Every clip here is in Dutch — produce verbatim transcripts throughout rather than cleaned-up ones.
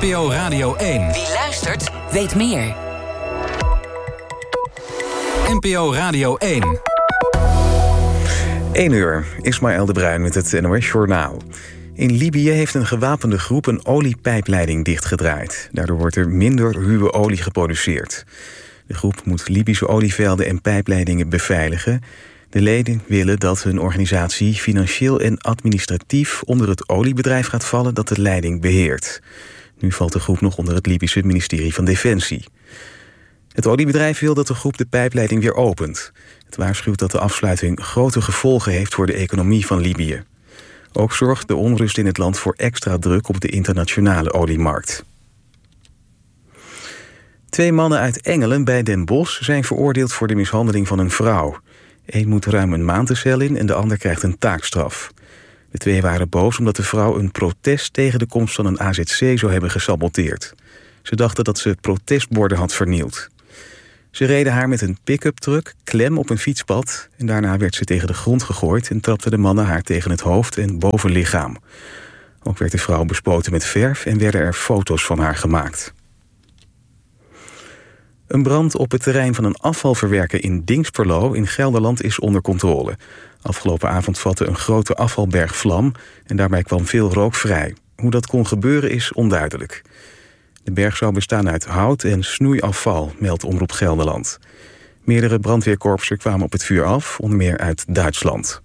P O Radio één. Wie luistert, weet meer. N P O Radio één. één uur, Ismaël de Bruin met het N O S Journaal. In Libië heeft een gewapende groep een oliepijpleiding dichtgedraaid. Daardoor wordt er minder ruwe olie geproduceerd. De groep moet Libische olievelden en pijpleidingen beveiligen. De leden willen dat hun organisatie financieel en administratief onder het oliebedrijf gaat vallen dat de leiding beheert. Nu valt de groep nog onder het Libische ministerie van Defensie. Het oliebedrijf wil dat de groep de pijpleiding weer opent. Het waarschuwt dat de afsluiting grote gevolgen heeft voor de economie van Libië. Ook zorgt de onrust in het land voor extra druk op de internationale oliemarkt. Twee mannen uit Engelen bij Den Bosch zijn veroordeeld voor de mishandeling van een vrouw. Eén moet ruim een maand de cel in en de ander krijgt een taakstraf. De twee waren boos omdat de vrouw een protest tegen de komst van een A Z C zou hebben gesaboteerd. Ze dachten dat ze protestborden had vernield. Ze reden haar met een pick-up truck klem op een fietspad en daarna werd ze tegen de grond gegooid en trapten de mannen haar tegen het hoofd en bovenlichaam. Ook werd de vrouw bespoten met verf en werden er foto's van haar gemaakt. Een brand op het terrein van een afvalverwerker in Dingsperlo in Gelderland is onder controle. Afgelopen avond vatte een grote afvalberg vlam en daarbij kwam veel rook vrij. Hoe dat kon gebeuren is onduidelijk. De berg zou bestaan uit hout en snoeiafval, meldt Omroep Gelderland. Meerdere brandweerkorpsen kwamen op het vuur af, onder meer uit Duitsland.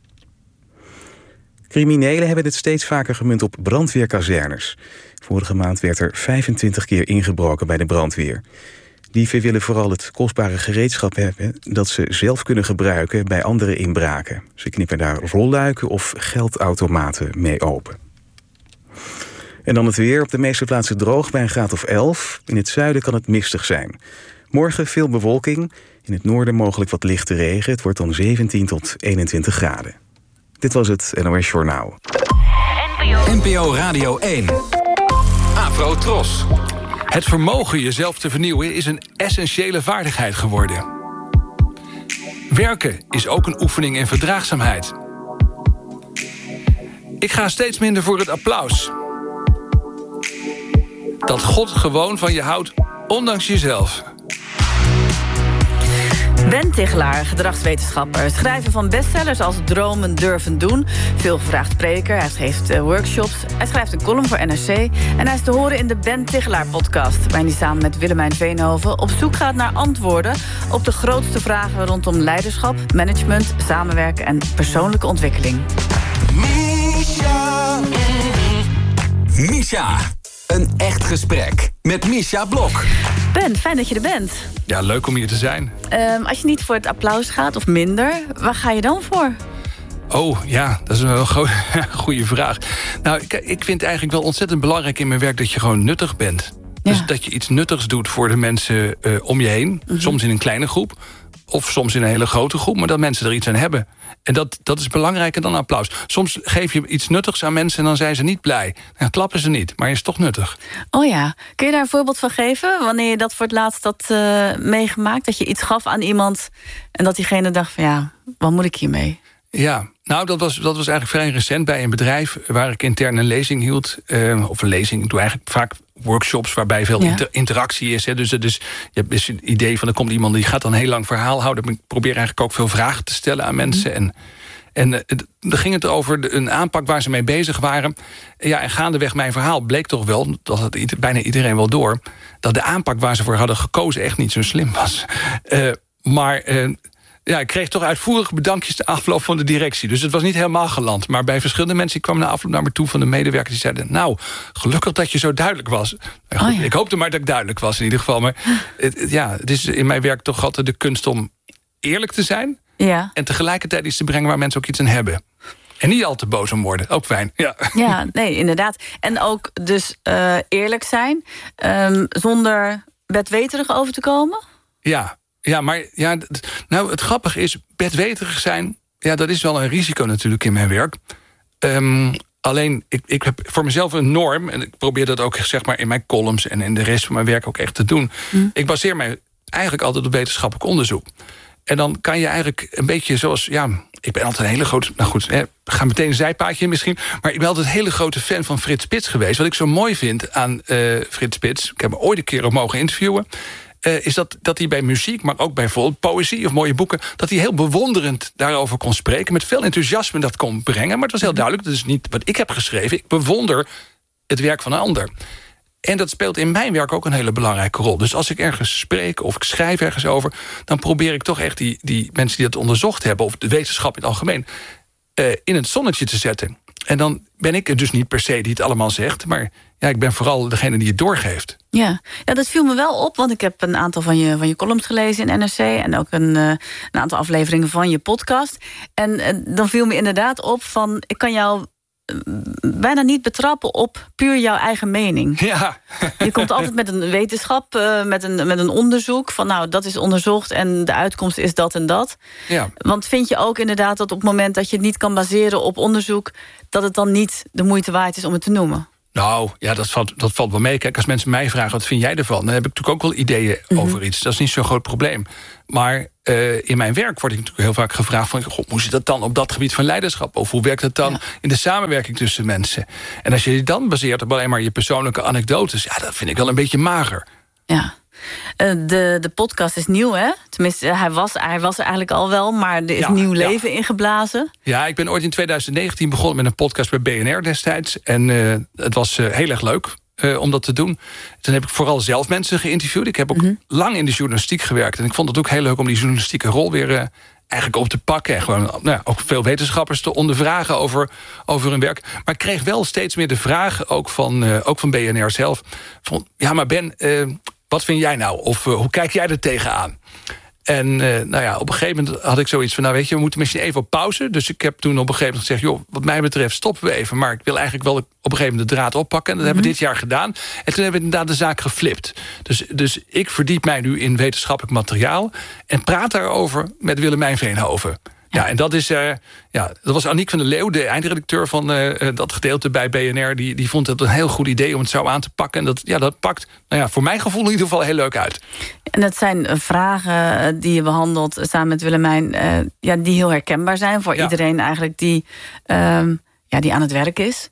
Criminelen hebben het steeds vaker gemunt op brandweerkazernes. Vorige maand werd er vijfentwintig keer ingebroken bij de brandweer. Dieven willen vooral het kostbare gereedschap hebben dat ze zelf kunnen gebruiken bij andere inbraken. Ze knippen daar rolluiken of geldautomaten mee open. En dan het weer. Op de meeste plaatsen droog bij een graad of elf. In het zuiden kan het mistig zijn. Morgen veel bewolking. In het noorden mogelijk wat lichte regen. Het wordt dan zeventien tot eenentwintig graden. Dit was het N O S Journaal. N P O Radio één. Afro Tros. Het vermogen jezelf te vernieuwen is een essentiële vaardigheid geworden. Werken is ook een oefening in verdraagzaamheid. Ik ga steeds minder voor het applaus. Dat God gewoon van je houdt, ondanks jezelf. Ben Tichelaar, gedragswetenschapper, schrijver van bestsellers als Dromen durven doen, veelgevraagd spreker, hij geeft uh, workshops, hij schrijft een column voor N R C en hij is te horen in de Ben Tichelaar podcast, waarin hij samen met Willemijn Veenhoven op zoek gaat naar antwoorden op de grootste vragen rondom leiderschap, management, samenwerken en persoonlijke ontwikkeling. Misha. Misha. Een echt gesprek met Misha Blok. Ben, fijn dat je er bent. Ja, leuk om hier te zijn. Um, als je niet voor het applaus gaat, of minder, waar ga je dan voor? Oh, ja, dat is een go- goede vraag. Nou, ik, ik vind het eigenlijk wel ontzettend belangrijk in mijn werk dat je gewoon nuttig bent. Ja. Dus dat je iets nuttigs doet voor de mensen uh, om je heen. Mm-hmm. Soms in een kleine groep, of soms in een hele grote groep, maar dat mensen er iets aan hebben. En dat, dat is belangrijker dan applaus. Soms geef je iets nuttigs aan mensen en dan zijn ze niet blij. Dan klappen ze niet, maar je is toch nuttig. Oh ja, kun je daar een voorbeeld van geven? Wanneer je dat voor het laatst had uh, meegemaakt? Dat je iets gaf aan iemand en dat diegene dacht van ja, wat moet ik hiermee? Ja, nou dat was, dat was eigenlijk vrij recent bij een bedrijf waar ik intern een lezing hield. Uh, of een lezing, ik doe eigenlijk vaak workshops waarbij veel ja. inter- interactie is. Hè. Dus, dus je hebt dus een idee van er komt iemand die gaat dan een heel lang verhaal houden. Ik probeer eigenlijk ook veel vragen te stellen aan mensen. Mm. En, en uh, dan ging het over de, een aanpak waar ze mee bezig waren. Ja, en gaandeweg mijn verhaal bleek toch wel, dat had ieder, bijna iedereen wel door, dat de aanpak waar ze voor hadden gekozen echt niet zo slim was. Uh, maar Uh, Ja, ik kreeg toch uitvoerige bedankjes de afloop van de directie. Dus het was niet helemaal geland. Maar bij verschillende mensen die kwamen na afloop naar me toe van de medewerkers die zeiden, nou, gelukkig dat je zo duidelijk was. Nou, goed, oh ja. Ik hoopte maar dat ik duidelijk was in ieder geval. Maar het, ja, het is in mijn werk toch altijd de kunst om eerlijk te zijn. Ja. En tegelijkertijd iets te brengen waar mensen ook iets aan hebben. En niet al te boos om worden, ook fijn. Ja, ja nee, inderdaad. En ook dus uh, eerlijk zijn, um, zonder bedweterig over te komen? Ja. Ja, maar ja, nou, het grappige is, bedweterig zijn, ja, dat is wel een risico natuurlijk in mijn werk. Um, alleen, ik, ik heb voor mezelf een norm, en ik probeer dat ook zeg maar in mijn columns en in de rest van mijn werk ook echt te doen. Mm. Ik baseer mij eigenlijk altijd op wetenschappelijk onderzoek. En dan kan je eigenlijk een beetje zoals... ja, ik ben altijd een hele grote... nou goed, hè, ga meteen een zijpaadje in misschien... maar ik ben altijd een hele grote fan van Frits Spits geweest. Wat ik zo mooi vind aan uh, Frits Spits... ik heb hem ooit een keer ook mogen interviewen... Uh, is dat, dat hij bij muziek, maar ook bij bijvoorbeeld poëzie of mooie boeken... dat hij heel bewonderend daarover kon spreken... met veel enthousiasme dat kon brengen. Maar het was heel duidelijk, dat is niet wat ik heb geschreven. Ik bewonder het werk van een ander. En dat speelt in mijn werk ook een hele belangrijke rol. Dus als ik ergens spreek of ik schrijf ergens over... dan probeer ik toch echt die, die mensen die dat onderzocht hebben... of de wetenschap in het algemeen, uh, in het zonnetje te zetten. En dan ben ik het dus niet per se die het allemaal zegt... maar ja, ik ben vooral degene die het doorgeeft. Ja, ja, dat viel me wel op, want ik heb een aantal van je, van je columns gelezen in N R C... en ook een, uh, een aantal afleveringen van je podcast. En uh, dan viel me inderdaad op van... ik kan jou bijna niet betrappen op puur jouw eigen mening. Ja. Je komt altijd met een wetenschap, uh, met, een, met een onderzoek... van nou, dat is onderzocht en de uitkomst is dat en dat. Ja. Want vind je ook inderdaad dat op het moment dat je het niet kan baseren op onderzoek... dat het dan niet de moeite waard is om het te noemen? Nou, ja, dat valt, dat valt wel mee. Kijk, als mensen mij vragen, wat vind jij ervan? Dan heb ik natuurlijk ook wel ideeën mm-hmm. over iets. Dat is niet zo'n groot probleem. Maar uh, in mijn werk word ik natuurlijk heel vaak gevraagd... van, goh, hoe zit dat dan op dat gebied van leiderschap? Of hoe werkt dat dan ja. in de samenwerking tussen mensen? En als je je dan baseert op alleen maar je persoonlijke anekdotes... ja, dat vind ik wel een beetje mager. Ja. De, de podcast is nieuw, hè? Tenminste, hij was, hij was er eigenlijk al wel... maar er is ja, nieuw leven ja. ingeblazen. Ja, ik ben ooit in twintig negentien begonnen met een podcast bij B N R destijds. En uh, het was uh, heel erg leuk uh, om dat te doen. Toen heb ik vooral zelf mensen geïnterviewd. Ik heb ook mm-hmm. lang in de journalistiek gewerkt. En ik vond het ook heel leuk om die journalistieke rol weer... Uh, eigenlijk op te pakken. En gewoon nou ja, ook veel wetenschappers te ondervragen over, over hun werk. Maar ik kreeg wel steeds meer de vraag, ook van, uh, ook van B N R zelf... van, ja, maar Ben... Uh, wat vind jij nou? Of uh, hoe kijk jij er tegenaan? En uh, nou ja, op een gegeven moment had ik zoiets van... nou weet je, we moeten misschien even op pauze. Dus ik heb toen op een gegeven moment gezegd... joh, wat mij betreft stoppen we even. Maar ik wil eigenlijk wel op een gegeven moment de draad oppakken. En dat mm-hmm. hebben we dit jaar gedaan. En toen hebben we inderdaad de zaak geflipt. Dus, dus ik verdiep mij nu in wetenschappelijk materiaal... en praat daarover met Willemijn Veenhoven. Ja, en dat is, uh, ja, dat was Aniek van der Leeuw, de eindredacteur van uh, dat gedeelte bij B N R. Die, die vond het een heel goed idee om het zo aan te pakken. En dat, ja, dat pakt, nou ja, voor mijn gevoel in ieder geval heel leuk uit. En dat zijn vragen die je behandelt samen met Willemijn, uh, ja, die heel herkenbaar zijn voor ja. iedereen eigenlijk die, um, ja, die aan het werk is.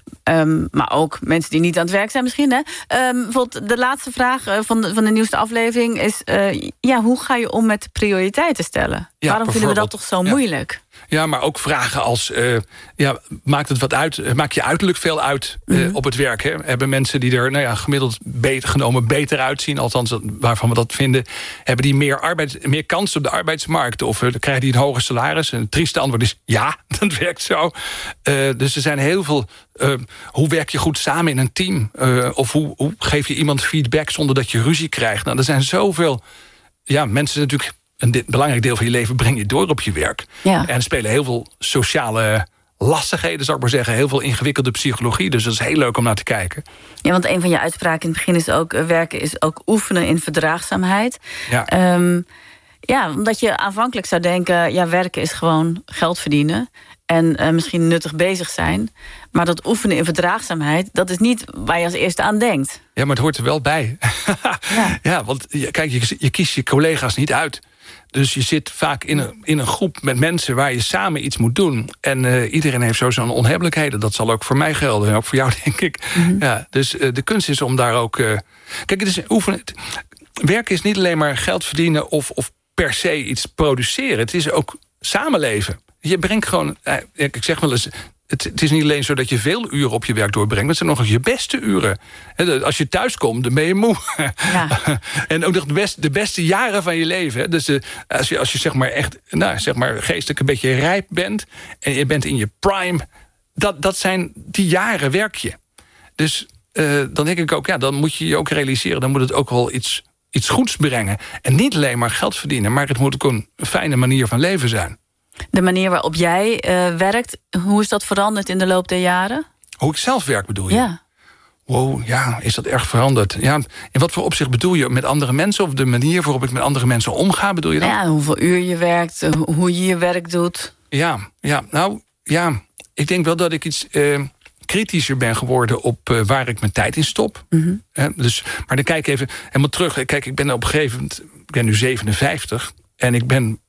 Um, maar ook mensen die niet aan het werk zijn misschien. Hè? Um, bijvoorbeeld de laatste vraag uh, van, de, van de nieuwste aflevering is... Uh, ja, hoe ga je om met prioriteiten stellen? Ja, waarom vinden we dat toch zo ja. moeilijk? Ja, maar ook vragen als... Uh, ja, maakt het wat uit? Maak je uiterlijk veel uit uh, mm-hmm. op het werk? Hè? Hebben mensen die er nou ja, gemiddeld beter genomen beter uitzien... althans waarvan we dat vinden... hebben die meer, arbeid, meer kans op de arbeidsmarkt? Of uh, krijgen die een hoger salaris? En het trieste antwoord is ja, dat werkt zo. Uh, dus er zijn heel veel... Uh, hoe werk je goed samen in een team? Uh, of hoe, hoe geef je iemand feedback zonder dat je ruzie krijgt? Nou, er zijn zoveel... Ja, mensen natuurlijk... een dit, belangrijk deel van je leven breng je door op je werk. Ja. En er spelen heel veel sociale lastigheden, zou ik maar zeggen. Heel veel ingewikkelde psychologie. Dus dat is heel leuk om naar te kijken. Ja, want een van je uitspraken in het begin is ook... Uh, werken is ook oefenen in verdraagzaamheid. Ja. Um, ja, omdat je aanvankelijk zou denken... ja, werken is gewoon geld verdienen... en uh, misschien nuttig bezig zijn. Maar dat oefenen in verdraagzaamheid... dat is niet waar je als eerste aan denkt. Ja, maar het hoort er wel bij. ja. ja, want kijk, je, je kiest je collega's niet uit. Dus je zit vaak in een, in een groep met mensen... waar je samen iets moet doen. En uh, iedereen heeft zo zo'n onhebbelijkheden. Dat zal ook voor mij gelden. En ook voor jou, denk ik. Mm-hmm. Ja, dus uh, de kunst is om daar ook... Uh, kijk, het is oefenen. Het, werken is niet alleen maar geld verdienen... of, of per se iets produceren. Het is ook samenleven. Je brengt gewoon... Uh, ik zeg wel eens... Het, het is niet alleen zo dat je veel uren op je werk doorbrengt... maar het zijn nog eens je beste uren. Als je thuis komt, dan ben je moe. Ja. En ook nog de beste, de beste jaren van je leven. Dus uh, als je, als je zeg maar echt nou, zeg maar geestelijk een beetje rijp bent... en je bent in je prime... dat, dat zijn die jaren werk je. Dus uh, dan denk ik ook, ja, dan moet je je ook realiseren... dan moet het ook wel iets, iets goeds brengen. En niet alleen maar geld verdienen... maar het moet ook een fijne manier van leven zijn. De manier waarop jij uh, werkt, hoe is dat veranderd in de loop der jaren? Hoe ik zelf werk, bedoel je? Ja. Wow, ja, is dat erg veranderd? Ja, in wat voor opzicht bedoel je? Met andere mensen of de manier waarop ik met andere mensen omga, bedoel je dat? Ja, hoeveel uur je werkt, hoe je je werk doet. Ja, ja, nou, ja, ik denk wel dat ik iets uh, kritischer ben geworden op uh, waar ik mijn tijd in stop. Mm-hmm. Uh, dus, maar dan kijk ik even helemaal terug. Kijk, ik ben op een gegeven moment, ik ben nu zevenenvijftig... en ik ben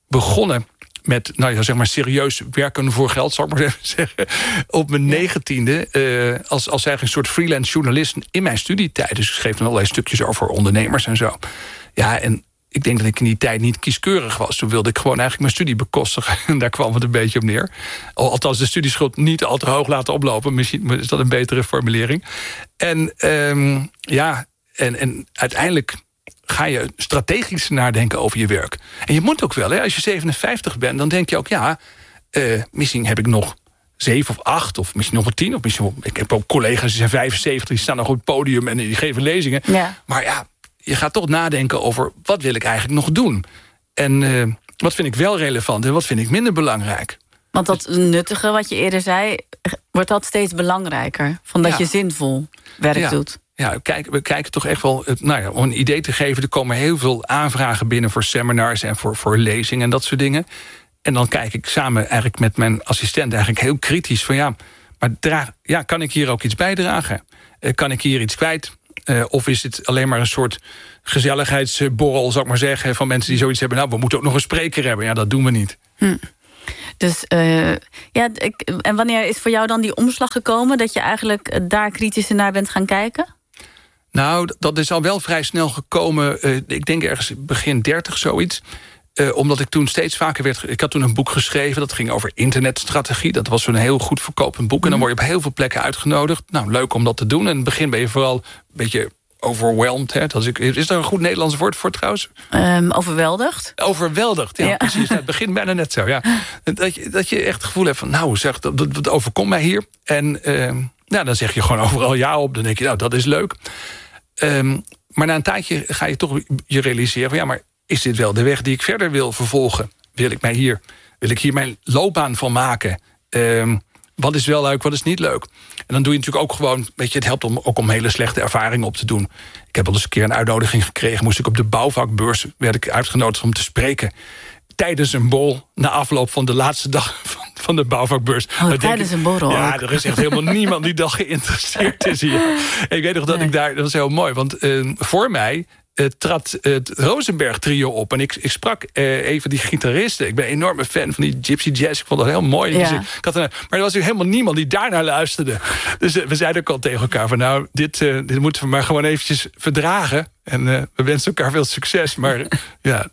begonnen met, nou ja, zeg maar serieus werken voor geld, zal ik maar even zeggen, op mijn negentiende, uh, als, als eigenlijk een soort freelance journalist in mijn studietijd. Dus ik schreef dan allerlei stukjes over ondernemers en zo. Ja, en ik denk dat ik in die tijd niet kieskeurig was. Toen wilde ik gewoon eigenlijk mijn studie bekostigen. En daar kwam het een beetje op neer. Althans, de studieschuld niet al te hoog laten oplopen. Misschien is dat een betere formulering. En um, ja, en, en uiteindelijk ga je strategisch nadenken over je werk. En je moet ook wel, hè, als je zevenenvijftig bent, dan denk je ook, ja, uh, misschien heb ik nog zeven of acht, of misschien nog wel tien. Of misschien wel, ik heb ook collega's die zijn vijfenzeventig, die staan nog op het podium en die geven lezingen. Ja. Maar ja, je gaat toch nadenken over, wat wil ik eigenlijk nog doen? En uh, wat vind ik wel relevant en wat vind ik minder belangrijk? Want dat nuttige, wat je eerder zei, wordt dat steeds belangrijker. Van dat ja. je zinvol werk ja. doet. Ja, kijk, we kijken toch echt wel, nou ja, om een idee te geven, er komen heel veel aanvragen binnen voor seminars en voor, voor lezingen en dat soort dingen. En dan kijk ik samen eigenlijk met mijn assistent eigenlijk heel kritisch van ja, maar draag, ja, kan ik hier ook iets bijdragen? Uh, kan ik hier iets kwijt? Uh, of is het alleen maar een soort gezelligheidsborrel, zou ik maar zeggen, van mensen die zoiets hebben, nou, we moeten ook nog een spreker hebben. Ja, dat doen we niet. Hm. Dus uh, ja, ik, en wanneer is voor jou dan die omslag gekomen, dat je eigenlijk daar kritischer naar bent gaan kijken? Nou, dat is al wel vrij snel gekomen. Uh, ik denk ergens begin dertig, zoiets. Uh, omdat ik toen steeds vaker werd... Ik had toen een boek geschreven, dat ging over internetstrategie. Dat was zo'n heel goed verkopend boek. Mm. En dan word je op heel veel plekken uitgenodigd. Nou, leuk om dat te doen. En in het begin ben je vooral een beetje overwhelmed. Hè? Dat is, is er een goed Nederlands woord voor trouwens? Um, overweldigd. Overweldigd, ja, ja. Precies. Het begint bijna net zo, ja. Dat je, dat je echt het gevoel hebt van, nou, zeg, dat, dat overkomt mij hier. En uh, nou, dan zeg je gewoon overal ja op. Dan denk je, nou, dat is leuk. Um, maar na een tijdje ga je toch je realiseren van, ja, maar is dit wel de weg die ik verder wil vervolgen? Wil ik mij hier, wil ik hier mijn loopbaan van maken? Um, wat is wel leuk, wat is niet leuk? En dan doe je natuurlijk ook gewoon, weet je, het helpt om ook om hele slechte ervaringen op te doen. Ik heb wel eens een keer een uitnodiging gekregen, moest ik op de bouwvakbeurs, werd ik uitgenodigd om te spreken tijdens een borrel na afloop van de laatste dag van, van de bouwvakbeurs. Oh, tijdens ik, een borrel Ja, ook. er is echt helemaal niemand die dan geïnteresseerd is hier. En ik weet nog dat nee. ik daar, dat was heel mooi, want uh, voor mij Uh, trad uh, het Rosenberg trio op. En ik, ik sprak uh, even die gitaristen. Ik ben een enorme fan van die Gypsy Jazz. Ik vond dat heel mooi. Ja. Ik had een, maar er was natuurlijk helemaal niemand die daarnaar luisterde. Dus uh, we zeiden ook al tegen elkaar van, nou, dit, uh, dit moeten we maar gewoon eventjes verdragen. En uh, we wensen elkaar veel succes. Maar uh, ja...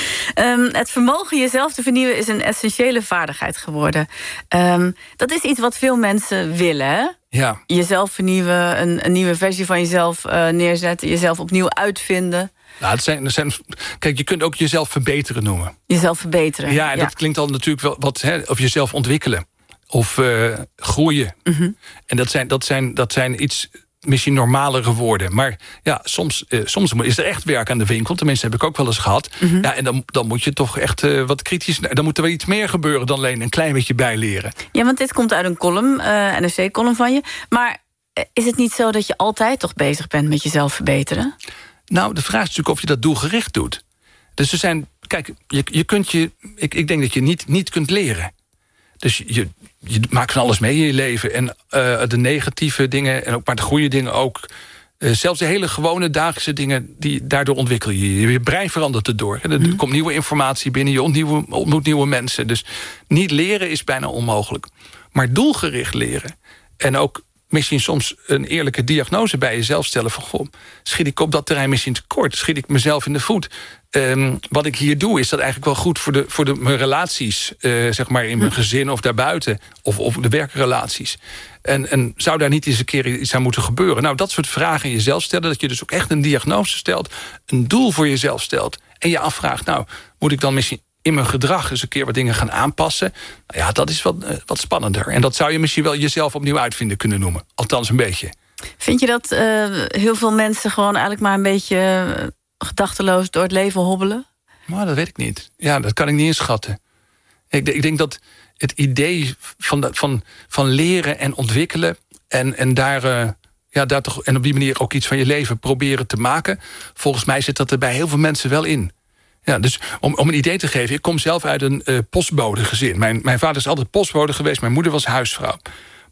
Um, het vermogen jezelf te vernieuwen is een essentiële vaardigheid geworden. Um, dat is iets wat veel mensen willen, hè? Ja. Jezelf vernieuwen, een, een nieuwe versie van jezelf uh, neerzetten, jezelf opnieuw uitvinden. Nou, het zijn, het zijn, kijk, je kunt ook jezelf verbeteren noemen. Jezelf verbeteren. Ja, en ja. dat klinkt dan natuurlijk wel wat, hè, of jezelf ontwikkelen. Of uh, groeien. Mm-hmm. En dat zijn, dat, zijn, dat zijn iets misschien normalere woorden. Maar ja, soms, uh, soms is er echt werk aan de winkel. Tenminste, heb ik ook wel eens gehad. Mm-hmm. Ja, en dan, dan moet je toch echt uh, wat kritisch... Dan moet er wel iets meer gebeuren dan alleen een klein beetje bijleren. Ja, want dit komt uit een column, uh, N R C-column van je. Maar is het niet zo dat je altijd toch bezig bent met jezelf verbeteren? Nou, de vraag is natuurlijk of je dat doelgericht doet. Dus er zijn... Kijk, je, je kunt je... Ik, ik denk dat je niet, niet kunt leren. Dus je, je maakt van alles mee in je leven. En uh, de negatieve dingen, en ook maar de goede dingen ook. Uh, zelfs de hele gewone dagelijkse dingen, die, daardoor ontwikkel je je. Je brein verandert erdoor. Er mm. komt nieuwe informatie binnen, je ontnieuwe, ontmoet nieuwe mensen. Dus niet leren is bijna onmogelijk. Maar doelgericht leren. En ook misschien soms een eerlijke diagnose bij jezelf stellen van, goh, schiet ik op dat terrein misschien tekort? Schiet ik mezelf in de voet? Um, wat ik hier doe, is dat eigenlijk wel goed voor, de, voor de, mijn relaties, uh, zeg maar in mijn gezin of daarbuiten, of, of de werkrelaties. En, en zou daar niet eens een keer iets aan moeten gebeuren? Nou, dat soort vragen jezelf stellen, dat je dus ook echt een diagnose stelt, een doel voor jezelf stelt, en je afvraagt, nou, moet ik dan misschien in mijn gedrag eens een keer wat dingen gaan aanpassen? Nou ja, dat is wat, uh, wat spannender. En dat zou je misschien wel jezelf opnieuw uitvinden kunnen noemen. Althans een beetje. Vind je dat uh, heel veel mensen gewoon eigenlijk maar een beetje Uh, gedachteloos door het leven hobbelen? Maar dat weet ik niet. Ja, dat kan ik niet inschatten. Ik, ik denk dat het idee van, van, van leren en ontwikkelen en, en, daar, uh, ja, daar toch, en op die manier ook iets van je leven proberen te maken, volgens mij zit dat er bij heel veel mensen wel in. Ja, dus om, om een idee te geven, ik kom zelf uit een uh, postbodegezin. Mijn, mijn vader is altijd postbode geweest, mijn moeder was huisvrouw.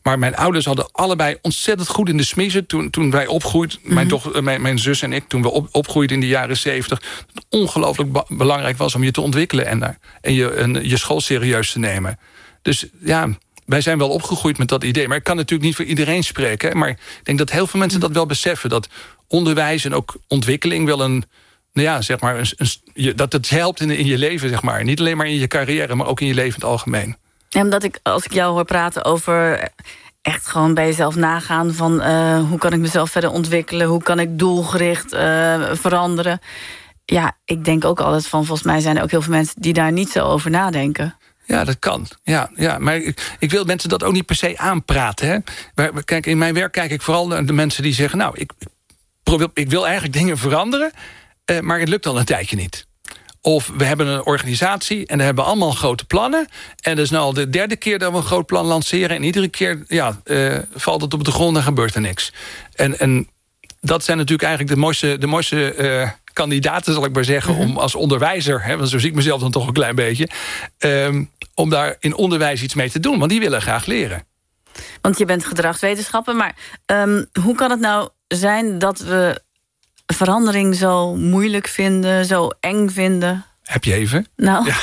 Maar mijn ouders hadden allebei ontzettend goed in de smiezen. Toen, toen wij opgroeiden, mm-hmm. mijn, dochter, mijn, mijn zus en ik... toen we op, opgroeiden in de jaren zeventig... het ongelooflijk ba- belangrijk was om je te ontwikkelen... en, en, je, en je school serieus te nemen. Dus ja, wij zijn wel opgegroeid met dat idee. Maar ik kan natuurlijk niet voor iedereen spreken. Hè? Maar ik denk dat heel veel mensen dat wel beseffen. Dat onderwijs en ook ontwikkeling wel een... Nou ja, zeg maar, een, een, dat het helpt in, in je leven, zeg maar. Niet alleen maar in je carrière, maar ook in je leven in het algemeen. Ja, omdat ik, als ik jou hoor praten over echt gewoon bij jezelf nagaan... van uh, hoe kan ik mezelf verder ontwikkelen... hoe kan ik doelgericht uh, veranderen. Ja, ik denk ook altijd van... volgens mij zijn er ook heel veel mensen die daar niet zo over nadenken. Ja, dat kan. Ja, ja. Maar ik, ik wil mensen dat ook niet per se aanpraten. Hè. Maar, kijk, in mijn werk kijk ik vooral naar de mensen die zeggen... nou, ik, probeer, ik wil eigenlijk dingen veranderen... Uh, maar het lukt al een tijdje niet. Of we hebben een organisatie en daar hebben we allemaal grote plannen. En dat is nou al de derde keer dat we een groot plan lanceren... en iedere keer ja, uh, valt het op de grond en gebeurt er niks. En, en dat zijn natuurlijk eigenlijk de mooiste, de mooiste uh, kandidaten, zal ik maar zeggen... Mm-hmm. om als onderwijzer, hè, want zo zie ik mezelf dan toch een klein beetje... Um, om daar in onderwijs iets mee te doen, want die willen graag leren. Want je bent gedragswetenschapper, maar um, hoe kan het nou zijn dat we... verandering zo moeilijk vinden, zo eng vinden? Heb je even? Nou. Ja,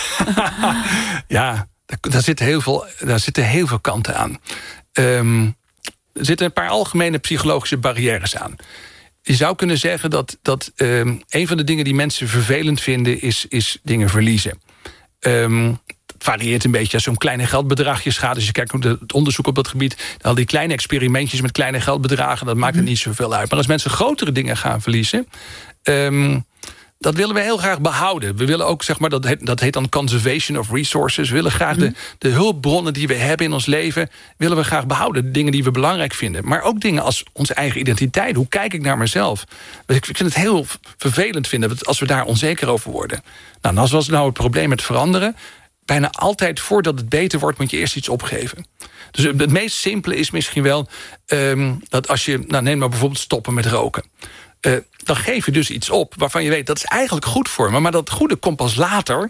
ja daar, daar, zitten heel veel, daar zitten heel veel kanten aan. Um, er zitten een paar algemene psychologische barrières aan. Je zou kunnen zeggen dat, dat um, een van de dingen die mensen vervelend vinden... is, is dingen verliezen. Um, Het varieert een beetje als zo'n kleine geldbedragjes gaat. Dus je kijkt naar het onderzoek op dat gebied... al die kleine experimentjes met kleine geldbedragen... dat maakt het niet zoveel uit. Maar als mensen grotere dingen gaan verliezen... Um, dat willen we heel graag behouden. We willen ook, zeg maar, dat heet, dat heet dan conservation of resources. We willen graag de, de hulpbronnen die we hebben in ons leven... willen we graag behouden. De dingen die we belangrijk vinden. Maar ook dingen als onze eigen identiteit. Hoe kijk ik naar mezelf? Ik vind het heel vervelend vinden als we daar onzeker over worden. Nou, als was nou het probleem met veranderen... bijna altijd voordat het beter wordt, moet je eerst iets opgeven. Dus het meest simpele is misschien wel... Um, dat als je, nou neem maar bijvoorbeeld stoppen met roken... Uh, dan geef je dus iets op waarvan je weet... dat is eigenlijk goed voor me, maar dat goede komt pas later...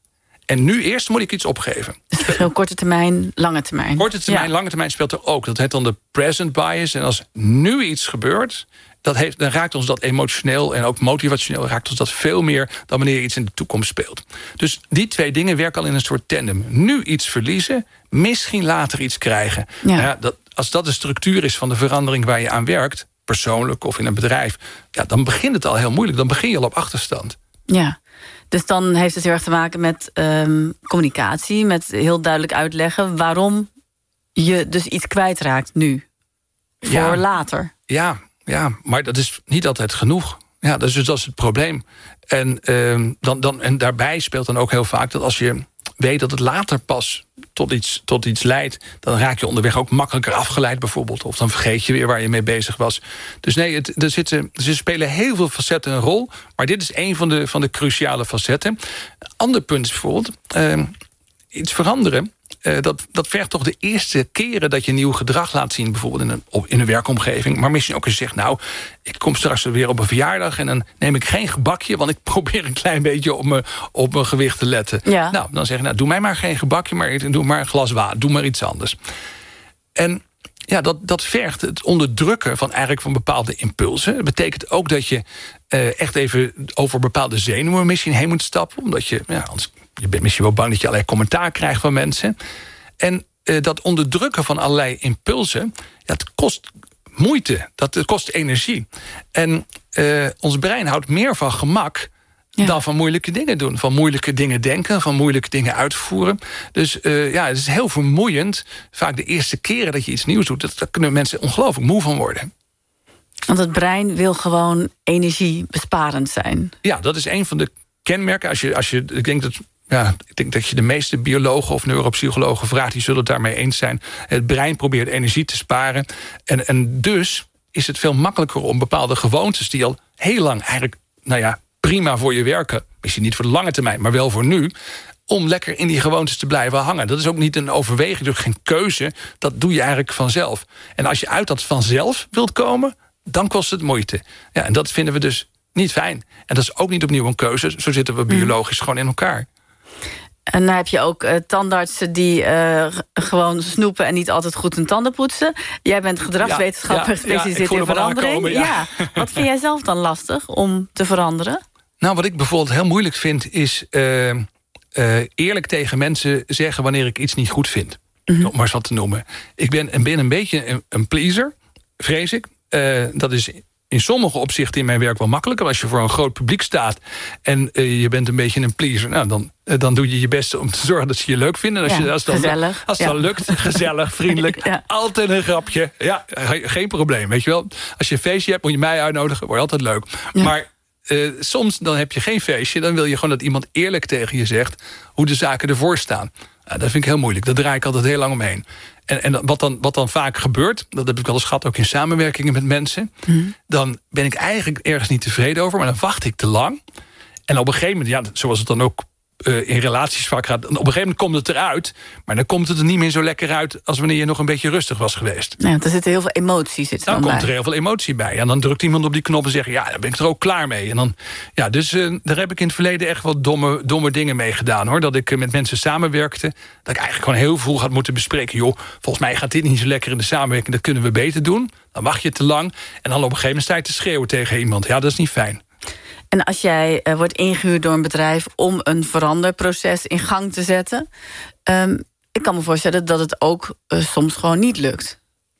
en nu eerst moet ik iets opgeven. Dus verschil korte termijn, lange termijn. Korte termijn, ja. Lange termijn speelt er ook. Dat heet dan de present bias. En als nu iets gebeurt... Dat heeft, dan raakt ons dat emotioneel en ook motivationeel... raakt ons dat veel meer dan wanneer iets in de toekomst speelt. Dus die twee dingen werken al in een soort tandem. Nu iets verliezen, misschien later iets krijgen. Ja. Ja, dat, als dat de structuur is van de verandering waar je aan werkt... persoonlijk of in een bedrijf... Ja, dan begint het al heel moeilijk. Dan begin je al op achterstand. Ja, dus dan heeft het heel erg te maken met um, communicatie... met heel duidelijk uitleggen waarom je dus iets kwijtraakt nu. Voor ja. later. Ja, ja, maar dat is niet altijd genoeg. Ja, dat is, dus, dat is het probleem. En, uh, dan, dan, en daarbij speelt dan ook heel vaak dat als je weet dat het later pas tot iets, tot iets leidt... dan raak je onderweg ook makkelijker afgeleid bijvoorbeeld. Of dan vergeet je weer waar je mee bezig was. Dus nee, het, er zitten, er spelen heel veel facetten een rol... maar dit is een van de, van de cruciale facetten. Een ander punt is bijvoorbeeld... Uh, iets veranderen... Uh, dat, dat vergt toch de eerste keren dat je nieuw gedrag laat zien... bijvoorbeeld in een, op, in een werkomgeving. Maar misschien ook eens zegt, nou, ik kom straks weer op een verjaardag... en dan neem ik geen gebakje, want ik probeer een klein beetje... op mijn, op mijn gewicht te letten. Ja. Nou, dan zeg je, nou, doe mij maar geen gebakje... maar doe maar een glas water, doe maar iets anders. En ja, dat, dat vergt het onderdrukken van eigenlijk van bepaalde impulsen. Dat betekent ook dat je uh, echt even over bepaalde zenuwen misschien heen moet stappen... omdat je, ja, anders... Je bent misschien wel bang dat je allerlei commentaar krijgt van mensen. En uh, dat onderdrukken van allerlei impulsen... Ja, het kost moeite, dat, het kost energie. En uh, ons brein houdt meer van gemak... Ja. dan van moeilijke dingen doen. Van moeilijke dingen denken, van moeilijke dingen uitvoeren. Dus uh, ja, het is heel vermoeiend. Vaak de eerste keren dat je iets nieuws doet... daar kunnen mensen ongelooflijk moe van worden. Want het brein wil gewoon energiebesparend zijn. Ja, dat is een van de kenmerken. Als je, als je, ik denk dat... Ja, ik denk dat je de meeste biologen of neuropsychologen vraagt... die zullen het daarmee eens zijn. Het brein probeert energie te sparen. En, en dus is het veel makkelijker om bepaalde gewoontes... die al heel lang eigenlijk nou ja, prima voor je werken... misschien niet voor de lange termijn, maar wel voor nu... om lekker in die gewoontes te blijven hangen. Dat is ook niet een overweging, dus geen keuze. Dat doe je eigenlijk vanzelf. En als je uit dat vanzelf wilt komen... dan kost het moeite. Ja, en dat vinden we dus niet fijn. En dat is ook niet opnieuw een keuze. Zo zitten we biologisch mm. gewoon in elkaar. En dan heb je ook uh, tandartsen die uh, gewoon snoepen en niet altijd goed hun tanden poetsen. Jij bent gedragswetenschapper, ja, gespecialiseerd ja, ja, in verandering. Aankomen, ja. Ja. Wat vind jij zelf dan lastig om te veranderen? Nou, wat ik bijvoorbeeld heel moeilijk vind, is uh, uh, eerlijk tegen mensen zeggen wanneer ik iets niet goed vind. Mm-hmm. Om maar eens wat te noemen. Ik ben, ben een beetje een, een pleaser, vrees ik. Uh, dat is in sommige opzichten in mijn werk wel makkelijker. Als je voor een groot publiek staat en uh, je bent een beetje een pleaser, nou, dan, uh, dan doe je je best om te zorgen dat ze je leuk vinden. Als, ja, je, als, dan, gezellig. als het ja. dan lukt, gezellig, vriendelijk, ja. altijd een grapje. Ja, geen probleem, weet je wel. Als je een feestje hebt, moet je mij uitnodigen, word je altijd leuk. Ja. Maar uh, soms dan heb je geen feestje, dan wil je gewoon dat iemand eerlijk tegen je zegt hoe de zaken ervoor staan. Nou, dat vind ik heel moeilijk. Daar draai ik altijd heel lang omheen. En, en wat, dan, wat dan vaak gebeurt, dat heb ik wel eens gehad ook in samenwerkingen met mensen, mm. dan ben ik eigenlijk ergens niet tevreden over, maar dan wacht ik te lang. En op een gegeven moment, ja, zoals het dan ook uh, in relaties vaak gaat, op een gegeven moment komt het eruit, maar dan komt het er niet meer zo lekker uit als wanneer je nog een beetje rustig was geweest. Ja, want er zitten heel veel emoties. Zit dan dan komt bij. er heel veel emotie bij. En dan drukt iemand op die knop en zegt, ja, daar ben ik er ook klaar mee. En dan, ja, dus uh, daar heb ik in het verleden echt wel domme, domme dingen mee gedaan, hoor. Dat ik uh, met mensen samenwerkte, dat ik eigenlijk gewoon heel vroeg had moeten bespreken, joh, volgens mij gaat dit niet zo lekker in de samenwerking, dat kunnen we beter doen. Dan wacht je te lang en dan op een gegeven moment sta je te schreeuwen tegen iemand. Ja, dat is niet fijn. En als jij uh, wordt ingehuurd door een bedrijf om een veranderproces in gang te zetten, um, ik kan me voorstellen dat het ook uh, soms gewoon niet lukt.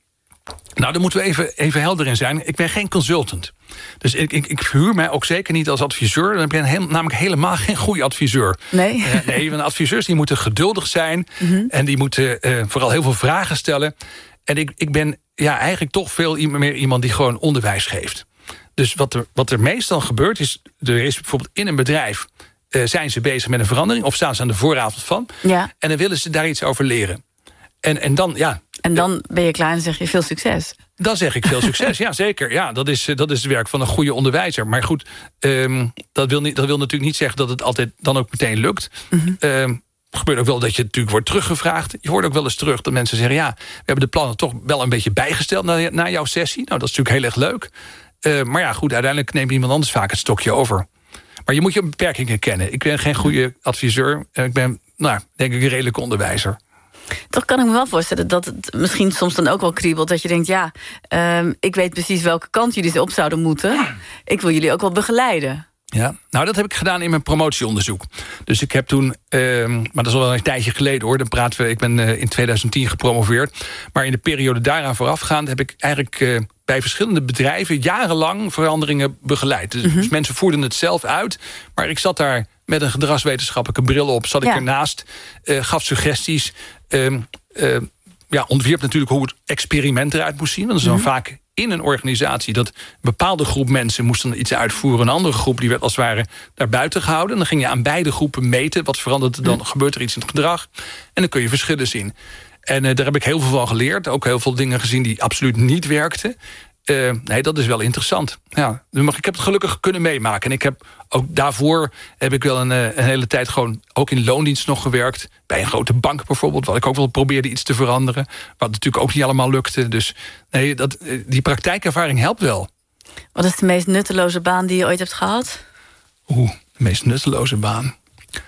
Nou, daar moeten we even, even helder in zijn. Ik ben geen consultant. Dus ik, ik, ik verhuur mij ook zeker niet als adviseur. Dan ben ik heel, namelijk helemaal geen goede adviseur. Nee? Uh, nee, want adviseurs die moeten geduldig zijn. Mm-hmm. En die moeten uh, vooral heel veel vragen stellen. En ik, ik ben ja, eigenlijk toch veel meer iemand die gewoon onderwijs geeft. Dus wat er, wat er meestal gebeurt is, er is bijvoorbeeld in een bedrijf, uh, zijn ze bezig met een verandering, of staan ze aan de vooravond van, ja. en dan willen ze daar iets over leren. En, en dan, ja. En dan ben je klaar en zeg je veel succes. Dan zeg ik veel succes, ja zeker. Ja, dat is, dat is het werk van een goede onderwijzer. Maar goed, um, dat, wil niet, dat wil natuurlijk niet zeggen dat het altijd dan ook meteen lukt. Mm-hmm. Um, Het gebeurt ook wel dat je natuurlijk wordt teruggevraagd. Je hoort ook wel eens terug dat mensen zeggen, ja, we hebben de plannen toch wel een beetje bijgesteld na, na jouw sessie. Nou, dat is natuurlijk heel erg leuk. Uh, maar ja, goed, uiteindelijk neemt iemand anders vaak het stokje over. Maar je moet je beperkingen kennen. Ik ben geen goede adviseur. Ik ben, nou, denk ik, een redelijke onderwijzer. Toch kan ik me wel voorstellen dat het misschien soms dan ook wel kriebelt, dat je denkt, ja, um, ik weet precies welke kant jullie op zouden moeten. Ik wil jullie ook wel begeleiden. Ja, nou dat heb ik gedaan in mijn promotieonderzoek. Dus ik heb toen, uh, maar dat is al wel een tijdje geleden hoor, dan praten we, ik ben uh, in twintig tien gepromoveerd. Maar in de periode daaraan voorafgaand heb ik eigenlijk uh, bij verschillende bedrijven jarenlang veranderingen begeleid. Dus, mm-hmm. dus mensen voerden het zelf uit, maar ik zat daar met een gedragswetenschappelijke bril op, zat ik ja. ernaast, uh, gaf suggesties, uh, uh, ja, ontwierp natuurlijk hoe het experiment eruit moest zien. Want dat is dan mm-hmm. vaak in een organisatie dat een bepaalde groep mensen moesten iets uitvoeren, een andere groep die werd als het ware daar buiten gehouden. En dan ging je aan beide groepen meten, wat verandert er dan, mm. gebeurt er iets in het gedrag. En dan kun je verschillen zien. En uh, daar heb ik heel veel van geleerd, ook heel veel dingen gezien die absoluut niet werkten. Uh, nee, dat is wel interessant. Ja, ik heb het gelukkig kunnen meemaken. En ik heb ook daarvoor heb ik wel een, een hele tijd gewoon ook in loondienst nog gewerkt. Bij een grote bank bijvoorbeeld, wat ik ook wel probeerde iets te veranderen. Wat natuurlijk ook niet allemaal lukte. Dus nee, dat, die praktijkervaring helpt wel. Wat is de meest nutteloze baan die je ooit hebt gehad? Oeh, de meest nutteloze baan.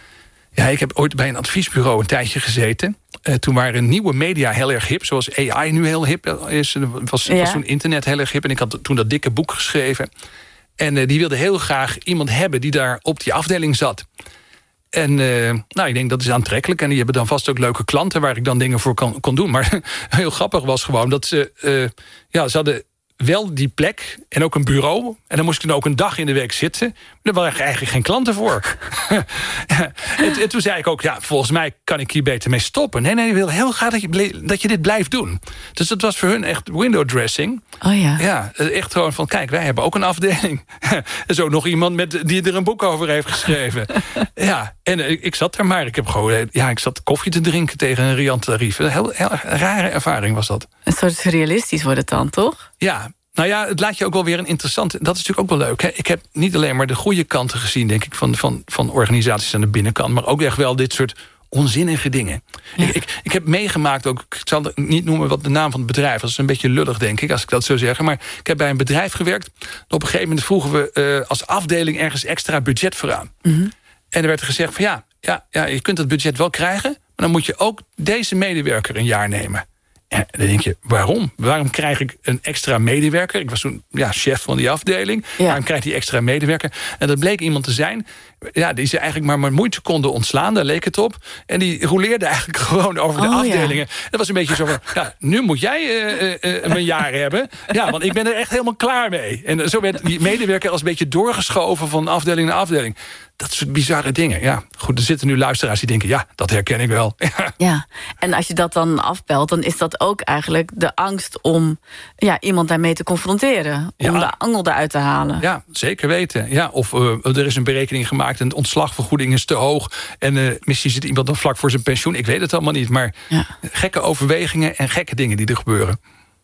Ja, ik heb ooit bij een adviesbureau een tijdje gezeten. Uh, toen waren nieuwe media heel erg hip, zoals A I nu heel hip is. Was, ja. was toen internet heel erg hip. En ik had toen dat dikke boek geschreven. En uh, die wilde heel graag iemand hebben die daar op die afdeling zat. En uh, nou, ik denk dat is aantrekkelijk. En die hebben dan vast ook leuke klanten waar ik dan dingen voor kon, kon doen. Maar heel grappig was gewoon dat ze, uh, ja, ze hadden wel die plek en ook een bureau. En dan moest ik dan ook een dag in de week zitten. Maar daar waren eigenlijk geen klanten voor. en, en toen zei ik ook, ja, volgens mij kan ik hier beter mee stoppen. Nee, nee, ik wil heel graag dat je, dat je dit blijft doen. Dus dat was voor hun echt window dressing. Oh ja. Ja, echt gewoon van, kijk, wij hebben ook een afdeling. En zo nog iemand met, die er een boek over heeft geschreven. Ja, en ik, ik zat daar maar. Ik heb gewoon, ja, ik zat koffie te drinken tegen een riant tarief. Een heel, heel rare ervaring was dat. Een soort surrealistisch wordt het dan, toch? Ja, nou ja, het laat je ook wel weer een interessante. Dat is natuurlijk ook wel leuk. Hè? Ik heb niet alleen maar de goede kanten gezien, denk ik, van, van, van organisaties aan de binnenkant, maar ook echt wel dit soort onzinnige dingen. Ja. Ik, ik, ik heb meegemaakt ook, ik zal niet noemen wat de naam van het bedrijf, dat is een beetje lullig, denk ik, als ik dat zou zeggen. Maar ik heb bij een bedrijf gewerkt. Op een gegeven moment vroegen we uh, als afdeling ergens extra budget voor aan. Mm-hmm. En er werd gezegd van ja, ja, ja, je kunt het budget wel krijgen, maar dan moet je ook deze medewerker een jaar nemen. En dan denk je, waarom? Waarom krijg ik een extra medewerker? Ik was toen ja, chef van die afdeling. Ja. Waarom krijgt die extra medewerker? En dat bleek iemand te zijn ja, die ze eigenlijk maar met moeite konden ontslaan. Daar leek het op. En die rouleerde eigenlijk gewoon over de oh, afdelingen. Ja. Dat was een beetje zo van, ja, nu moet jij uh, uh, uh, mijn jaar hebben. Ja, want ik ben er echt helemaal klaar mee. En zo werd die medewerker als een beetje doorgeschoven van afdeling naar afdeling. Dat soort bizarre dingen. Ja, goed, er zitten nu luisteraars die denken, ja, dat herken ik wel. Ja, ja. En als je dat dan afbelt, dan is dat ook eigenlijk de angst om ja, iemand daarmee te confronteren. Om ja. de angel eruit te halen. Ja, zeker weten. Ja, of uh, er is een berekening gemaakt en de ontslagvergoeding is te hoog. En uh, misschien zit iemand dan vlak voor zijn pensioen. Ik weet het allemaal niet, maar ja. gekke overwegingen en gekke dingen die er gebeuren.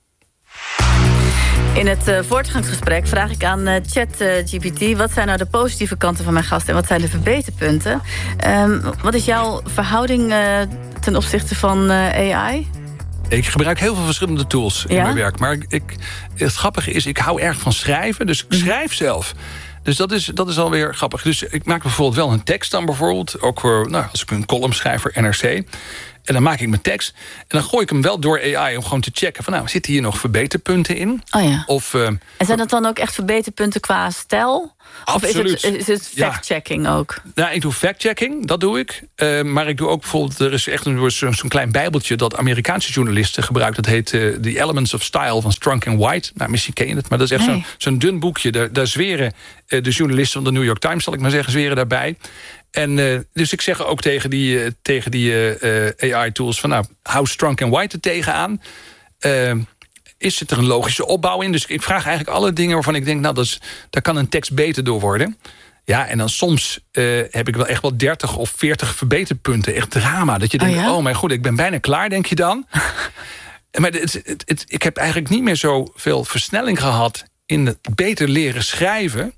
In het uh, voortgangsgesprek vraag ik aan uh, ChatGPT... Uh, wat zijn nou de positieve kanten van mijn gast en wat zijn de verbeterpunten? Um, wat is jouw verhouding uh, ten opzichte van uh, A I? Ik gebruik heel veel verschillende tools in ja? mijn werk. Maar ik, het grappige is, ik hou erg van schrijven, dus ik schrijf zelf. Dus dat is, dat is alweer grappig. Dus ik maak bijvoorbeeld wel een tekst dan bijvoorbeeld. Ook voor, nou, als ik een column schrijf voor N R C... En dan maak ik mijn tekst. En dan gooi ik hem wel door A I om gewoon te checken van, nou, zitten hier nog verbeterpunten in? Oh ja. Of, uh, en zijn dat dan ook echt verbeterpunten qua stijl? Absoluut. Of is het, is het fact-checking ja. ook? Nou, ik doe fact-checking, dat doe ik. Uh, maar ik doe ook bijvoorbeeld, er is echt een, zo'n klein bijbeltje dat Amerikaanse journalisten gebruiken. Dat heet uh, The Elements of Style van Strunk and White. Nou, misschien ken je het, maar dat is echt nee. zo'n, zo'n dun boekje. Daar, daar zweren uh, de journalisten van de New York Times, zal ik maar zeggen, zweren daarbij. En uh, dus ik zeg ook tegen die, uh, tegen die uh, uh, A I-tools van, nou, hou Strunk and White er tegenaan. Uh, is het er een logische opbouw in? Dus ik vraag eigenlijk alle dingen waarvan ik denk, nou, dat is, daar kan een tekst beter door worden. Ja, en dan soms uh, heb ik wel echt wel dertig of veertig verbeterpunten. Echt drama. Dat je denkt, oh, ja? oh mijn god, ik ben bijna klaar, denk je dan. Maar het, het, het, ik heb eigenlijk niet meer zoveel versnelling gehad in het beter leren schrijven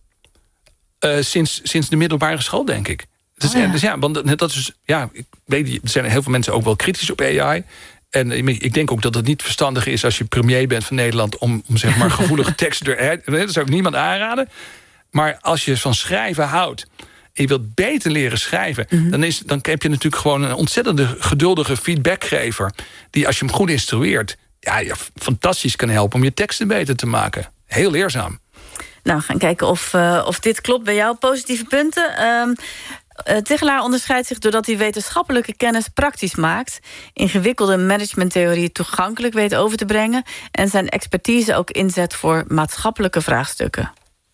uh, sinds, sinds de middelbare school, denk ik. Dus, oh, ja. dus ja, want dat is, ja, ik weet, er zijn heel veel mensen ook wel kritisch op A I. En ik denk ook dat het niet verstandig is als je premier bent van Nederland om, om zeg maar gevoelige teksten er. Dat zou ik niemand aanraden. Maar als je van schrijven houdt en je wilt beter leren schrijven, mm-hmm. dan, is, dan heb je natuurlijk gewoon een ontzettende geduldige feedbackgever die, als je hem goed instrueert, ja, je fantastisch kan helpen om je teksten beter te maken. Heel leerzaam. Nou, we gaan kijken of, uh, of dit klopt bij jou. Positieve punten. Um, Uh, Tigelaar onderscheidt zich doordat hij wetenschappelijke kennis praktisch maakt, ingewikkelde managementtheorie toegankelijk weet over te brengen en zijn expertise ook inzet voor maatschappelijke vraagstukken.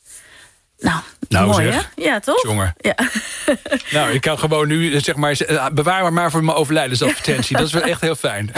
Nou, nou mooi zeg. Hè? Ja, toch? Jongen. Ja. Nou, ik kan gewoon nu, zeg maar, bewaar maar, maar voor mijn overlijdensadvertentie. Dat is wel echt heel fijn.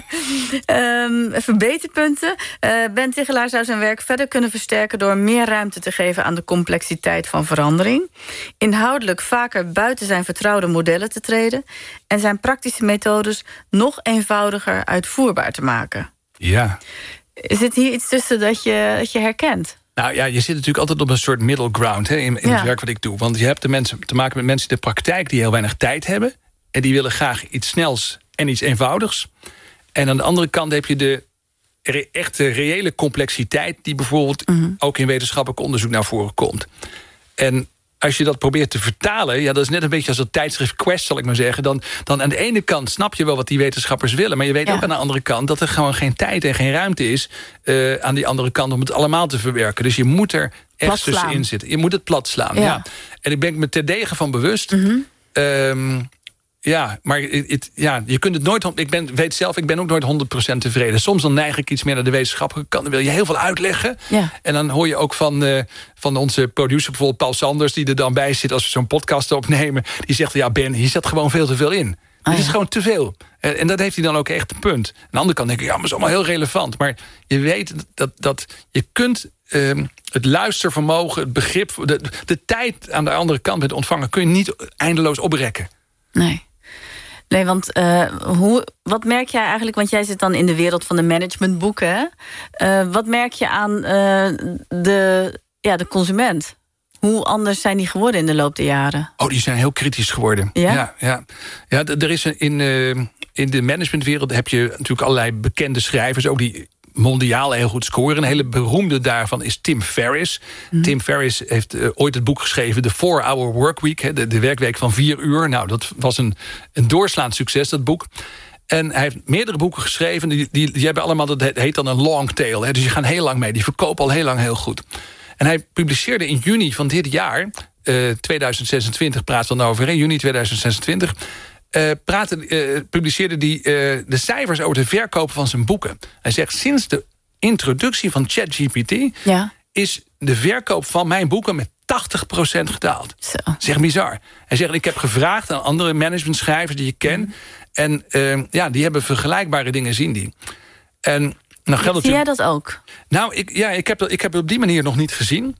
Um, verbeterpunten. Uh, Ben Tigelaar zou zijn werk verder kunnen versterken door meer ruimte te geven aan de complexiteit van verandering, inhoudelijk vaker buiten zijn vertrouwde modellen te treden en zijn praktische methodes nog eenvoudiger uitvoerbaar te maken. Ja. Zit hier iets tussen dat je, dat je herkent? Nou ja, je zit natuurlijk altijd op een soort middle ground hè, in, in ja. het werk wat ik doe. Want je hebt de mensen, te maken met mensen in de praktijk die heel weinig tijd hebben. En die willen graag iets snels en iets eenvoudigs. En aan de andere kant heb je de re- echte reële complexiteit die bijvoorbeeld mm-hmm. ook in wetenschappelijk onderzoek naar voren komt. En als je dat probeert te vertalen, ja, dat is net een beetje als het tijdschrift Quest, zal ik maar zeggen. Dan, dan aan de ene kant snap je wel wat die wetenschappers willen, maar je weet ja. ook aan de andere kant dat er gewoon geen tijd en geen ruimte is uh, aan die andere kant om het allemaal te verwerken. Dus je moet er echt tussenin zitten. Je moet het plat slaan. Ja. Ja. En ik ben me terdege van bewust. Mm-hmm. Um, Ja, maar het, het, ja, je kunt het nooit. Ik ben, weet zelf, ik ben ook nooit honderd procent tevreden. Soms dan neig ik iets meer naar de wetenschappelijke kant. Dan wil je heel veel uitleggen. Ja. En dan hoor je ook van, uh, van onze producer, bijvoorbeeld Paul Sanders, die er dan bij zit als we zo'n podcast opnemen. Die zegt, ja Ben, hier zit gewoon veel te veel in. Oh, Dit is ja. gewoon te veel. En, en dat heeft hij dan ook echt een punt. Aan de andere kant denk ik, ja, maar het is allemaal heel relevant. Maar je weet dat, dat je kunt um, het luistervermogen, het begrip, de, de tijd aan de andere kant met ontvangen, kun je niet eindeloos oprekken. Nee. Nee, want uh, hoe, wat merk jij eigenlijk, want jij zit dan in de wereld van de managementboeken. Uh, wat merk je aan uh, de, ja, de consument? Hoe anders zijn die geworden in de loop der jaren? Oh, die zijn heel kritisch geworden. Ja, ja, ja. ja er is een, in, uh, in de managementwereld heb je natuurlijk allerlei bekende schrijvers, ook die mondiaal heel goed scoren. Een hele beroemde daarvan is Tim Ferriss. Mm. Tim Ferriss heeft uh, ooit het boek geschreven... The four hour Workweek, hè, de, de werkweek van vier uur. Nou, dat was een, een doorslaand succes, dat boek. En hij heeft meerdere boeken geschreven. Die, die, die hebben allemaal, dat heet dan een long tail. Hè, dus die gaan heel lang mee. Die verkopen al heel lang heel goed. En hij publiceerde in juni van dit jaar... Uh, tweeduizend zesentwintig praat dan over, hè, juni tweeduizend zesentwintig... Uh, praatte, uh, publiceerde hij uh, de cijfers over de verkoop van zijn boeken. Hij zegt, sinds de introductie van ChatGPT... Ja. is de verkoop van mijn boeken met tachtig procent gedaald. Zo. Zeg bizar. Hij zegt, ik heb gevraagd aan andere managementschrijvers die ik ken... Mm. en uh, ja, die hebben vergelijkbare dingen, zien die. En, nou, geldt zie jij dat ook? Nou, ik, ja, ik, heb, ik heb het op die manier nog niet gezien...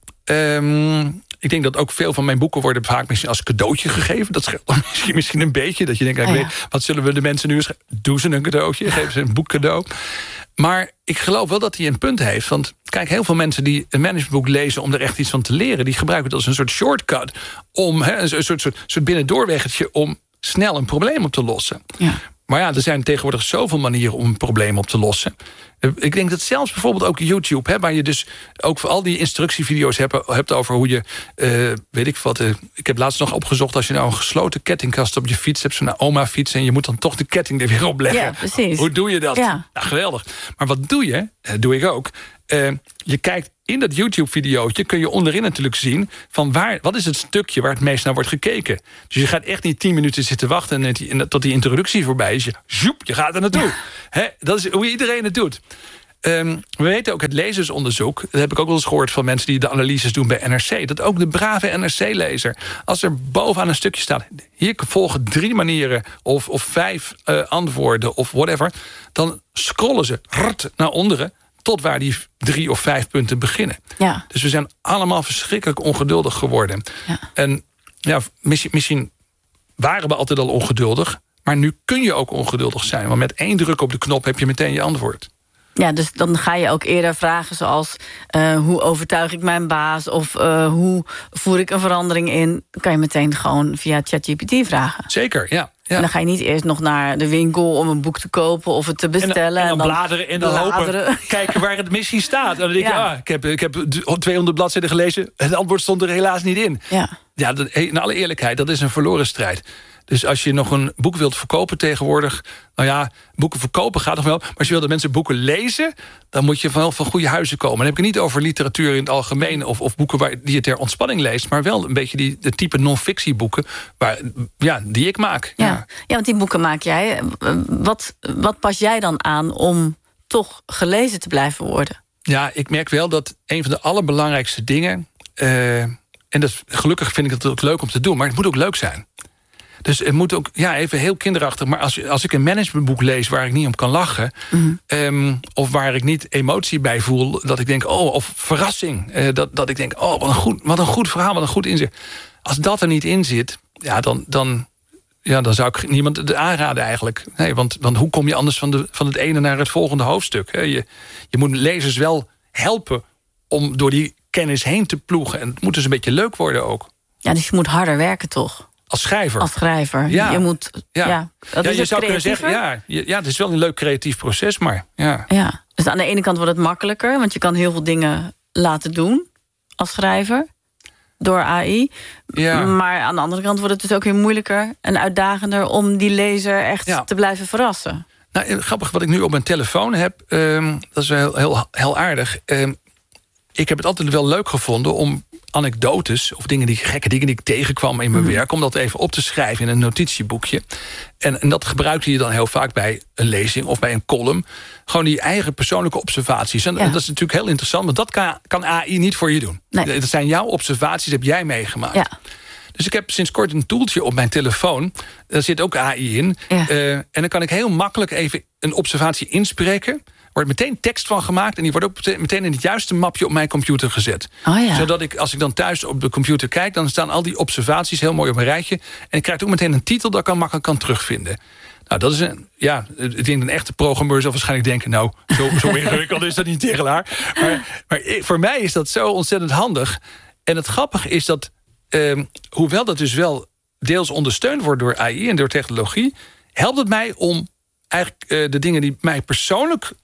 Um, ik denk dat ook veel van mijn boeken worden vaak misschien als cadeautje gegeven. Dat scheelt misschien, misschien een beetje. Dat je denkt, ah, ja. weet, wat zullen we de mensen nu eens... Doe ze een cadeautje, geef ze een boek cadeau. Maar ik geloof wel dat hij een punt heeft. Want kijk, heel veel mensen die een managementboek lezen... om er echt iets van te leren... die gebruiken het als een soort shortcut... om he, een soort, soort, soort binnendoorweggetje... om snel een probleem op te lossen. Ja. Maar ja, er zijn tegenwoordig zoveel manieren om een probleem op te lossen. Ik denk dat zelfs bijvoorbeeld ook YouTube... Hè, waar je dus ook voor al die instructievideo's hebt, hebt over hoe je... Uh, weet ik wat, uh, ik heb laatst nog opgezocht... als je nou een gesloten kettingkast op je fiets hebt... zo'n oma-fiets en je moet dan toch de ketting er weer op leggen. Ja, precies. Hoe doe je dat? Ja. Nou, geweldig. Maar wat doe je? Dat doe ik ook. Uh, je kijkt in dat YouTube-videootje... kun je onderin natuurlijk zien... van waar, wat is het stukje waar het meest naar wordt gekeken. Dus je gaat echt niet tien minuten zitten wachten... en die, en tot die introductie voorbij is. Je, zoep, je gaat er naartoe. Ja. He, dat is hoe iedereen het doet. Um, we weten ook het lezersonderzoek... dat heb ik ook wel eens gehoord van mensen die de analyses doen bij N R C... dat ook de brave N R C-lezer... als er bovenaan een stukje staat... hier volgen drie manieren of, of vijf uh, antwoorden of whatever... dan scrollen ze rrt, naar onderen... tot waar die drie of vijf punten beginnen. Ja. Dus we zijn allemaal verschrikkelijk ongeduldig geworden. Ja. En ja, misschien, misschien waren we altijd al ongeduldig... maar nu kun je ook ongeduldig zijn. Want met één druk op de knop heb je meteen je antwoord. Ja, dus dan ga je ook eerder vragen zoals... Uh, hoe overtuig ik mijn baas? Of uh, hoe voer ik een verandering in? Dan kan je meteen gewoon via ChatGPT vragen. Zeker, ja. Ja. En dan ga je niet eerst nog naar de winkel om een boek te kopen of het te bestellen. En dan, en dan, en dan bladeren en dan bladeren. hopen, kijken waar het missie staat. En dan denk je, ja. ah, ik, heb, ik heb tweehonderd bladzijden gelezen. Het antwoord stond er helaas niet in. Ja, ja dat, in alle eerlijkheid, dat is een verloren strijd. Dus als je nog een boek wilt verkopen tegenwoordig... nou ja, boeken verkopen gaat nog wel... maar als je wil dat mensen boeken lezen... dan moet je van, van goede huizen komen. Dan heb ik het niet over literatuur in het algemeen... of, of boeken waar, die je ter ontspanning leest... maar wel een beetje die, de type non-fictieboeken... Waar, ja, die ik maak. Ja. Ja. ja, want die boeken maak jij. Wat, wat pas jij dan aan om toch gelezen te blijven worden? Ja, ik merk wel dat een van de allerbelangrijkste dingen... Uh, en dat, gelukkig vind ik het ook leuk om te doen... maar het moet ook leuk zijn. Dus het moet ook, ja, even heel kinderachtig... maar als, als ik een managementboek lees waar ik niet om kan lachen... Mm-hmm. um, of waar ik niet emotie bij voel... dat ik denk, oh, of verrassing... Uh, dat, dat ik denk, oh, wat een, goed, wat een goed verhaal, wat een goed inzicht. Als dat er niet in zit, ja, dan, dan, ja, dan zou ik niemand het aanraden eigenlijk. Nee, want, want hoe kom je anders van, de, van het ene naar het volgende hoofdstuk? Hè? Je, je moet lezers wel helpen om door die kennis heen te ploegen. En het moet dus een beetje leuk worden ook. Ja, dus je moet harder werken toch? Als schrijver. Als schrijver. Ja. Je moet. Ja, ja. Dat ja is je zou kunnen zeggen, ja, ja, het is wel een leuk creatief proces, maar ja. ja. Dus aan de ene kant wordt het makkelijker, want je kan heel veel dingen laten doen als schrijver door A I. Ja. Maar aan de andere kant wordt het dus ook weer moeilijker en uitdagender om die lezer echt ja. te blijven verrassen. Nou, grappig wat ik nu op mijn telefoon heb, um, dat is heel, heel, heel aardig. Um, ik heb het altijd wel leuk gevonden om anekdotes of dingen die gekke dingen die ik tegenkwam in mijn mm. werk, om dat even op te schrijven in een notitieboekje. En, en dat gebruikte je dan heel vaak bij een lezing of bij een column. Gewoon die eigen persoonlijke observaties. En, ja. en dat is natuurlijk heel interessant, want dat kan, kan A I niet voor je doen. Nee. Dat zijn jouw observaties, heb jij meegemaakt. Ja. Dus ik heb sinds kort een toeltje op mijn telefoon. Daar zit ook A I in. Ja. Uh, en dan kan ik heel makkelijk even een observatie inspreken. Er wordt meteen tekst van gemaakt en die wordt ook meteen in het juiste mapje op mijn computer gezet. Oh ja. Zodat ik, als ik dan thuis op de computer kijk, dan staan al die observaties heel mooi op een rijtje. En ik krijg ook meteen een titel dat ik kan makkelijk kan terugvinden. Nou, dat is een, ja, ik denk een echte programmeur zal waarschijnlijk denken, nou, zo, zo ingewikkeld is dat niet tegen haar. Maar, maar voor mij is dat zo ontzettend handig. En het grappige is dat, eh, hoewel dat dus wel deels ondersteund wordt door A I en door technologie, helpt het mij om eigenlijk uh, de dingen die mij persoonlijk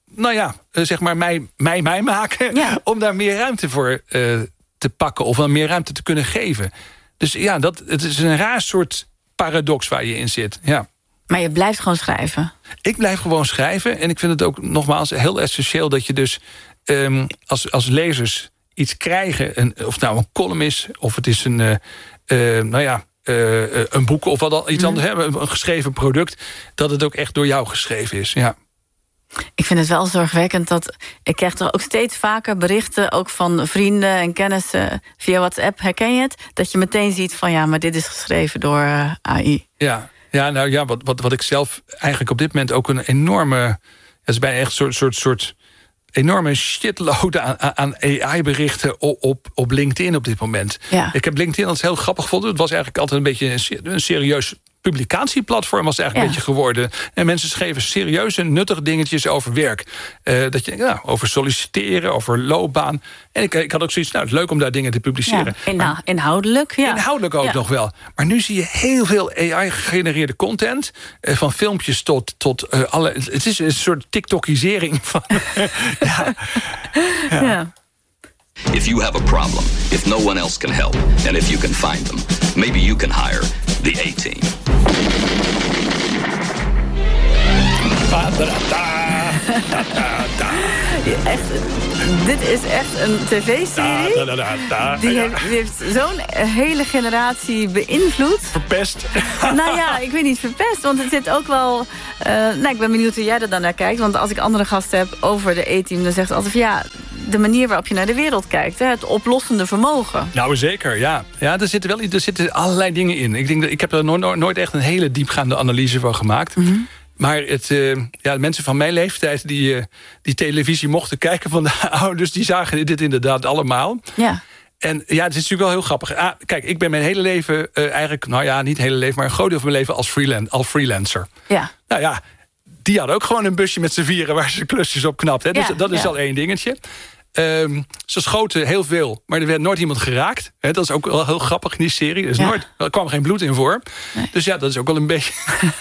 nou ja, uh, zeg maar mij, mij, mij maken... Ja. om daar meer ruimte voor uh, te pakken... of meer ruimte te kunnen geven. Dus ja, dat, het is een raar soort paradox waar je in zit. Ja. Maar je blijft gewoon schrijven? Ik blijf gewoon schrijven. En ik vind het ook nogmaals heel essentieel... dat je dus um, als, als lezers iets krijgen... Een, of het nou een column is, of het is een... Uh, uh, nou ja... Uh, een boek of wat al, iets mm. anders, hè, een geschreven product... dat het ook echt door jou geschreven is, ja. Ik vind het wel zorgwekkend dat... ik krijg toch ook steeds vaker berichten... ook van vrienden en kennissen via WhatsApp. Herken je het? Dat je meteen ziet van ja, maar dit is geschreven door uh, A I. Ja, ja nou ja, wat, wat, wat ik zelf eigenlijk op dit moment ook een enorme... het is bijna echt een soort... soort, soort enorme shitload aan, aan A I-berichten op, op, op LinkedIn op dit moment. Ja. Ik heb LinkedIn altijd heel grappig gevonden. Het was eigenlijk altijd een beetje een, een serieus publicatieplatform was het eigenlijk ja. een beetje geworden. En mensen schreven serieuze, nuttige dingetjes over werk. Uh, dat je, ja, over solliciteren, over loopbaan. En ik, ik had ook zoiets, nou, het is leuk om daar dingen te publiceren. Ja, inhou- maar, inhoudelijk, ja. Inhoudelijk ook ja. nog wel. Maar nu zie je heel veel A I-gegenereerde content. Uh, van filmpjes tot, tot uh, alle... Het is een soort TikTokisering van... ja. ja. ja. If you have a problem, if no one else can help, and if you can find them, maybe you can hire the A-Team. Echt, dit is echt een tv-serie. Die heeft, die heeft zo'n hele generatie beïnvloed. Verpest. Nou ja, ik weet niet verpest, want het zit ook wel... Uh, nou, ik ben benieuwd hoe jij er dan naar kijkt. Want als ik andere gasten heb over de A-Team... dan zegt ze altijd van ja, de manier waarop je naar de wereld kijkt. Hè, het oplossende vermogen. Nou, zeker, ja. Ja, er zitten wel er zitten allerlei dingen in. Ik, denk dat, ik heb er nooit, nooit echt een hele diepgaande analyse van gemaakt. Mm-hmm. Maar het, uh, ja, mensen van mijn leeftijd die, uh, die televisie mochten kijken van de ouders... die zagen dit inderdaad allemaal. Ja. En ja, het is natuurlijk wel heel grappig. Ah, kijk, ik ben mijn hele leven uh, eigenlijk... nou ja, niet hele leven, maar een groot deel van mijn leven als, freelan- als freelancer. Ja. Nou ja, die hadden ook gewoon een busje met z'n vieren... waar ze klusjes op knapt. Hè? Dus ja, dat is ja. al één dingetje. Um, ze schoten heel veel, maar er werd nooit iemand geraakt. He, dat is ook wel heel grappig in die serie. Er, is ja. nooit, er kwam geen bloed in voor. Nee. Dus ja, dat is ook wel een beetje...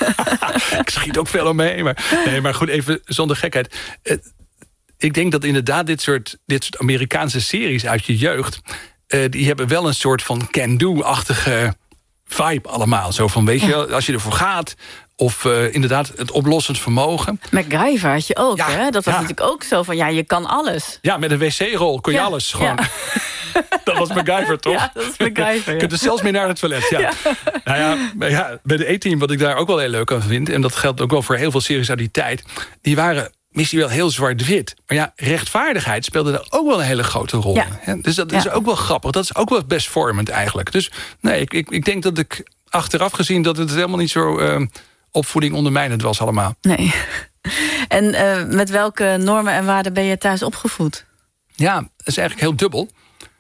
ik schiet ook veel omheen. Maar, nee, maar goed, even zonder gekheid. Uh, ik denk dat inderdaad dit soort, dit soort Amerikaanse series uit je jeugd... Uh, die hebben wel een soort van can-do-achtige vibe allemaal. Zo van, weet ja. je, als je ervoor gaat... Of uh, inderdaad het oplossend vermogen. MacGyver had je ook, ja, hè? Dat was ja. natuurlijk ook zo van, ja, je kan alles. Ja, met een wc-rol kon je ja. alles gewoon. Ja. Dat was MacGyver, toch? Ja, dat is MacGyver. Je kunt er zelfs mee naar het toilet, ja. ja. Nou ja, ja, bij de A-Team, wat ik daar ook wel heel leuk aan vind... en dat geldt ook wel voor heel veel series uit die tijd... die waren misschien wel heel zwart-wit. Maar ja, rechtvaardigheid speelde daar ook wel een hele grote rol ja. in. Dus dat is ja. ook wel grappig. Dat is ook wel best vormend eigenlijk. Dus nee, ik, ik, ik denk dat ik achteraf gezien... dat het helemaal niet zo... Uh, opvoeding ondermijnend was allemaal. Nee. En uh, met welke normen en waarden ben je thuis opgevoed? Ja, dat is eigenlijk heel dubbel.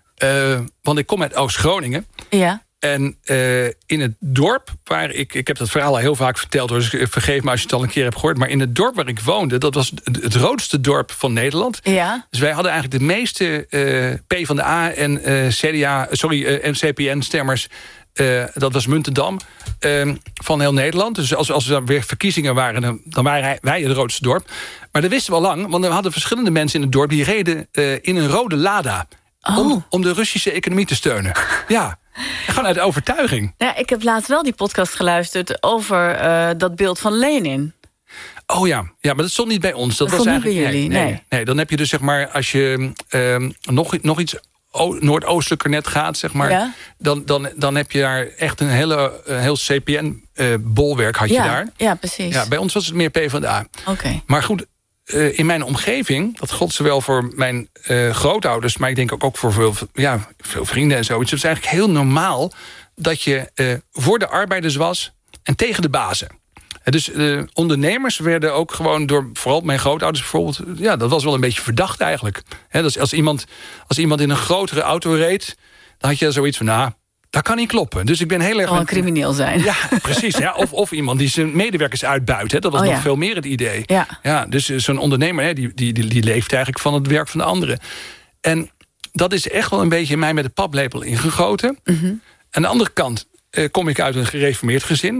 Uh, want ik kom uit Oost-Groningen. Ja. En uh, in het dorp waar ik... Ik heb dat verhaal al heel vaak verteld, dus vergeef me als je het al een keer hebt gehoord. Maar in het dorp waar ik woonde, dat was het, het roodste dorp van Nederland. Ja. Dus wij hadden eigenlijk de meeste uh, PvdA en uh, C D A, sorry, uh, en C P N-stemmers... Uh, dat was Muntendam, uh, van heel Nederland. Dus als, als er weer verkiezingen waren, dan, dan waren wij het roodste dorp. Maar dat wisten we al lang, want we hadden verschillende mensen in het dorp... die reden uh, in een rode Lada oh. om, om de Russische economie te steunen. Ja, gewoon uit overtuiging. Ja, ik heb laatst wel die podcast geluisterd over uh, dat beeld van Lenin. Oh ja, ja, maar dat stond niet bij ons. Dat, dat was eigenlijk niet bij jullie, nee, nee. nee. Nee, dan heb je dus zeg maar, als je uh, nog, nog iets... noordoostelijker net gaat, zeg maar... Ja. Dan, dan, dan heb je daar echt een hele een heel C P N-bolwerk uh, had ja, je daar. Ja, precies. Ja, bij ons was het meer PvdA. Okay. Maar goed, uh, in mijn omgeving... dat gold zowel voor mijn uh, grootouders... maar ik denk ook, ook voor veel, ja, veel vrienden en zoiets. Het is eigenlijk heel normaal dat je uh, voor de arbeiders was... en tegen de bazen. Dus de ondernemers werden ook gewoon door... vooral mijn grootouders bijvoorbeeld... ja, dat was wel een beetje verdacht eigenlijk. He, dus als, iemand, als iemand in een grotere auto reed... dan had je zoiets van, nou, dat kan niet kloppen. Dus ik ben heel erg... Gewoon een crimineel zijn. Ja, precies. Ja, of, of iemand die zijn medewerkers uitbuit. Hè. Dat was oh, nog ja. veel meer het idee. Ja. Ja, dus zo'n ondernemer, hè, die, die, die, die leeft eigenlijk van het werk van de anderen. En dat is echt wel een beetje mij met de paplepel ingegoten. Mm-hmm. Aan de andere kant uh, kom ik uit een gereformeerd gezin...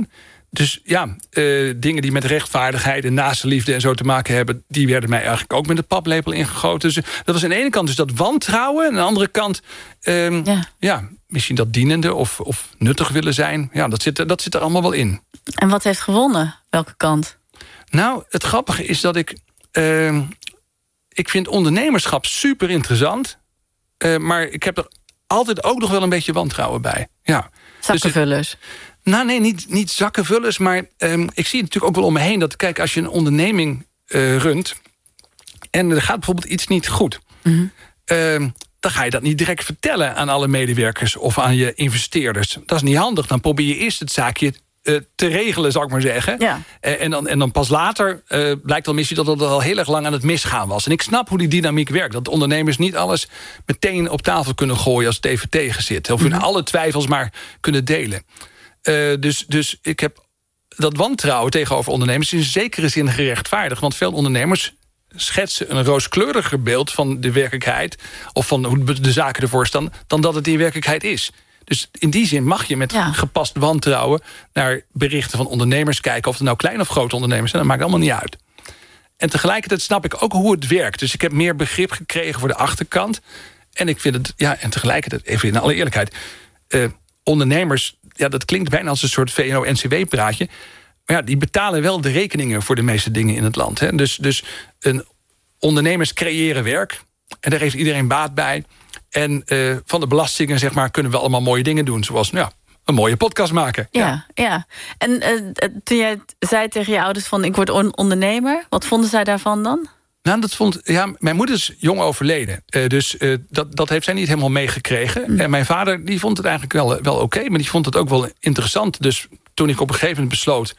Dus ja, uh, dingen die met rechtvaardigheid en naastenliefde en zo te maken hebben, die werden mij eigenlijk ook met de paplepel ingegoten. Dus dat was aan de ene kant dus dat wantrouwen. En aan de andere kant, um, ja. ja, misschien dat dienende of, of nuttig willen zijn. Ja, dat zit, dat zit er allemaal wel in. En wat heeft gewonnen? Welke kant? Nou, het grappige is dat ik... Uh, ik vind ondernemerschap super interessant. Uh, maar ik heb er altijd ook nog wel een beetje wantrouwen bij. Ja. Zakkenvullers? Dus, nou nee, niet, niet zakkenvullers. Maar um, ik zie het natuurlijk ook wel om me heen. Dat kijk, als je een onderneming uh, runt en er gaat bijvoorbeeld iets niet goed. Mm-hmm. Uh, dan ga je dat niet direct vertellen aan alle medewerkers of aan je investeerders. Dat is niet handig. Dan probeer je eerst het zaakje uh, te regelen, zou ik maar zeggen. Ja. Uh, en, dan, en dan pas later uh, blijkt dan misschien dat het al heel erg lang aan het misgaan was. En ik snap hoe die dynamiek werkt. Dat ondernemers niet alles meteen op tafel kunnen gooien als het even tegen zit. Of hun mm-hmm. alle twijfels maar kunnen delen. Uh, dus, dus ik heb dat wantrouwen tegenover ondernemers in zekere zin gerechtvaardigd. Want veel ondernemers schetsen een rooskleuriger beeld van de werkelijkheid of van hoe de zaken ervoor staan dan dat het in werkelijkheid is. Dus in die zin mag je met ja. gepast wantrouwen naar berichten van ondernemers kijken, of het nou klein of grote ondernemers zijn, dat maakt allemaal niet uit. En tegelijkertijd snap ik ook hoe het werkt. Dus ik heb meer begrip gekregen voor de achterkant. En ik vind het, ja, en tegelijkertijd, even in alle eerlijkheid, uh, ondernemers, ja, dat klinkt bijna als een soort V N O N C W-praatje. Maar ja, die betalen wel de rekeningen voor de meeste dingen in het land. Hè. Dus, dus een, ondernemers creëren werk. En daar heeft iedereen baat bij. En uh, van de belastingen, zeg maar, kunnen we allemaal mooie dingen doen. Zoals, nou ja, een mooie podcast maken. Ja, ja. ja. En uh, toen jij zei tegen je ouders van ik word on- ondernemer, wat vonden zij daarvan dan? Nou, dat vond, ja, mijn moeder is jong overleden. Uh, dus uh, dat, dat heeft zij niet helemaal meegekregen. Mm. En mijn vader die vond het eigenlijk wel, wel oké, okay, maar die vond het ook wel interessant. Dus toen ik op een gegeven moment besloot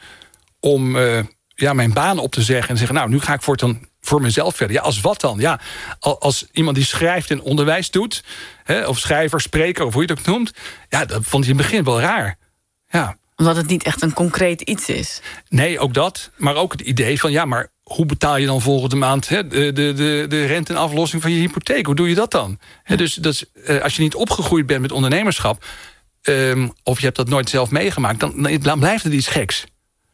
om uh, ja, mijn baan op te zeggen en zeggen, nou, nu ga ik voortaan voor mezelf verder. Ja, als wat dan? Ja, als iemand die schrijft en onderwijs doet, hè, of schrijver, spreker, of hoe je het ook noemt, ja, dat vond hij in het begin wel raar. Ja. Omdat het niet echt een concreet iets is. Nee, ook dat. Maar ook het idee van, ja, maar hoe betaal je dan volgende maand hè, de, de, de, de rente en aflossing van je hypotheek? Hoe doe je dat dan? Ja. He, dus dat is, uh, als je niet opgegroeid bent met ondernemerschap, um, of je hebt dat nooit zelf meegemaakt, dan, dan blijft het iets geks.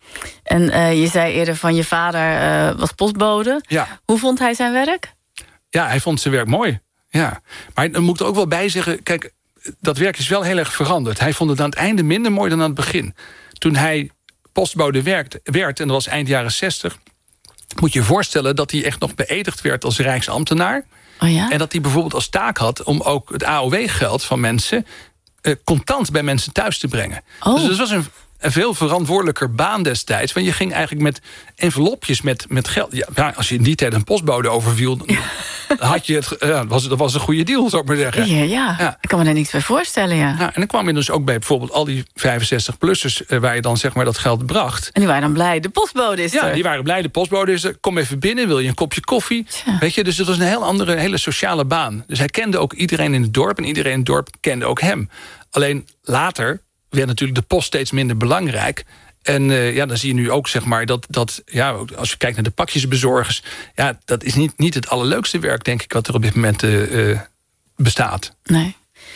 En uh, je zei eerder van je vader uh, was postbode. Ja. Hoe vond hij zijn werk? Ja, hij vond zijn werk mooi. Ja. Maar dan moet ik er ook wel bij zeggen, kijk, dat werk is wel heel erg veranderd. Hij vond het aan het einde minder mooi dan aan het begin. Toen hij postbode werkt, werd, en dat was eind jaren zestig, moet je je voorstellen dat hij echt nog beëdigd werd als rijksambtenaar. Oh ja? En dat hij bijvoorbeeld als taak had om ook het A O W-geld van mensen uh, contant bij mensen thuis te brengen. Oh. Dus dat was een, een veel verantwoordelijker baan destijds. Want je ging eigenlijk met envelopjes met, met geld. Ja, als je in die tijd een postbode overviel, ja. had je het, uh, was, dat was een goede deal, zou ik maar zeggen. Ja, ja. ja. Ik kan me daar niets bij voorstellen, ja. Nou, en dan kwam je dus ook bij bijvoorbeeld al die vijfenzestig-plussers... Uh, waar je dan zeg maar dat geld bracht. En die waren dan blij, de postbode is er. Ja, die waren blij, de postbode is er. Kom even binnen, wil je een kopje koffie? Ja. Weet je, dus het was een heel andere, hele sociale baan. Dus hij kende ook iedereen in het dorp en iedereen in het dorp kende ook hem. Alleen later werd natuurlijk de post steeds minder belangrijk. En uh, ja, dan zie je nu ook, zeg maar, dat, dat ja, als je kijkt naar de pakjesbezorgers, ja, dat is niet, niet het allerleukste werk, denk ik, wat er op dit moment uh, uh, bestaat. Nee.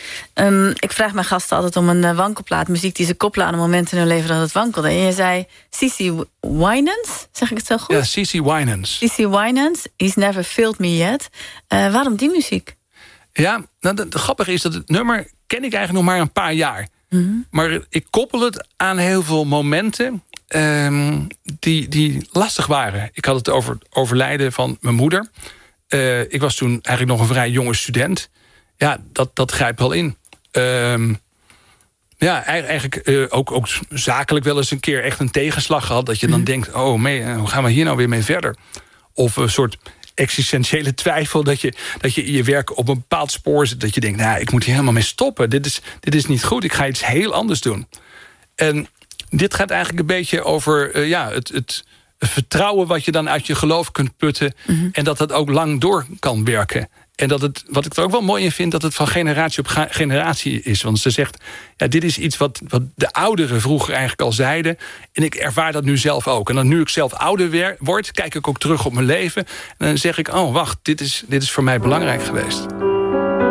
Um, ik vraag mijn gasten altijd om een uh, wankelplaat muziek die ze koppelen aan een moment in hun leven dat het wankelde. En je zei Cici Winans, zeg ik het zo goed? Ja, Cici Winans. Cici Winans, He's Never Failed Me Yet. Uh, waarom die muziek? Ja, nou, het grappige is dat het nummer ken ik eigenlijk nog maar een paar jaar. Mm-hmm. Maar ik koppel het aan heel veel momenten um, die, die lastig waren. Ik had het over het overlijden van mijn moeder. Uh, ik was toen eigenlijk nog een vrij jonge student. Ja, dat, dat grijpt wel in. Um, ja, eigenlijk uh, ook, ook zakelijk wel eens een keer echt een tegenslag gehad. Dat je dan mm-hmm. denkt, oh mee, hoe gaan we hier nou weer mee verder? Of een soort existentiële twijfel dat je, dat je in je werk op een bepaald spoor zit. Dat je denkt, nou, ik moet hier helemaal mee stoppen. Dit is, dit is niet goed, ik ga iets heel anders doen. En dit gaat eigenlijk een beetje over uh, ja, het, het vertrouwen wat je dan uit je geloof kunt putten. Mm-hmm. En dat dat ook lang door kan werken. En dat het, wat ik er ook wel mooi in vind, dat het van generatie op ga- generatie is. Want ze zegt, ja, dit is iets wat, wat de ouderen vroeger eigenlijk al zeiden. En ik ervaar dat nu zelf ook. En dan nu ik zelf ouder weer, word, kijk ik ook terug op mijn leven. En dan zeg ik, oh wacht, dit is, dit is voor mij belangrijk geweest.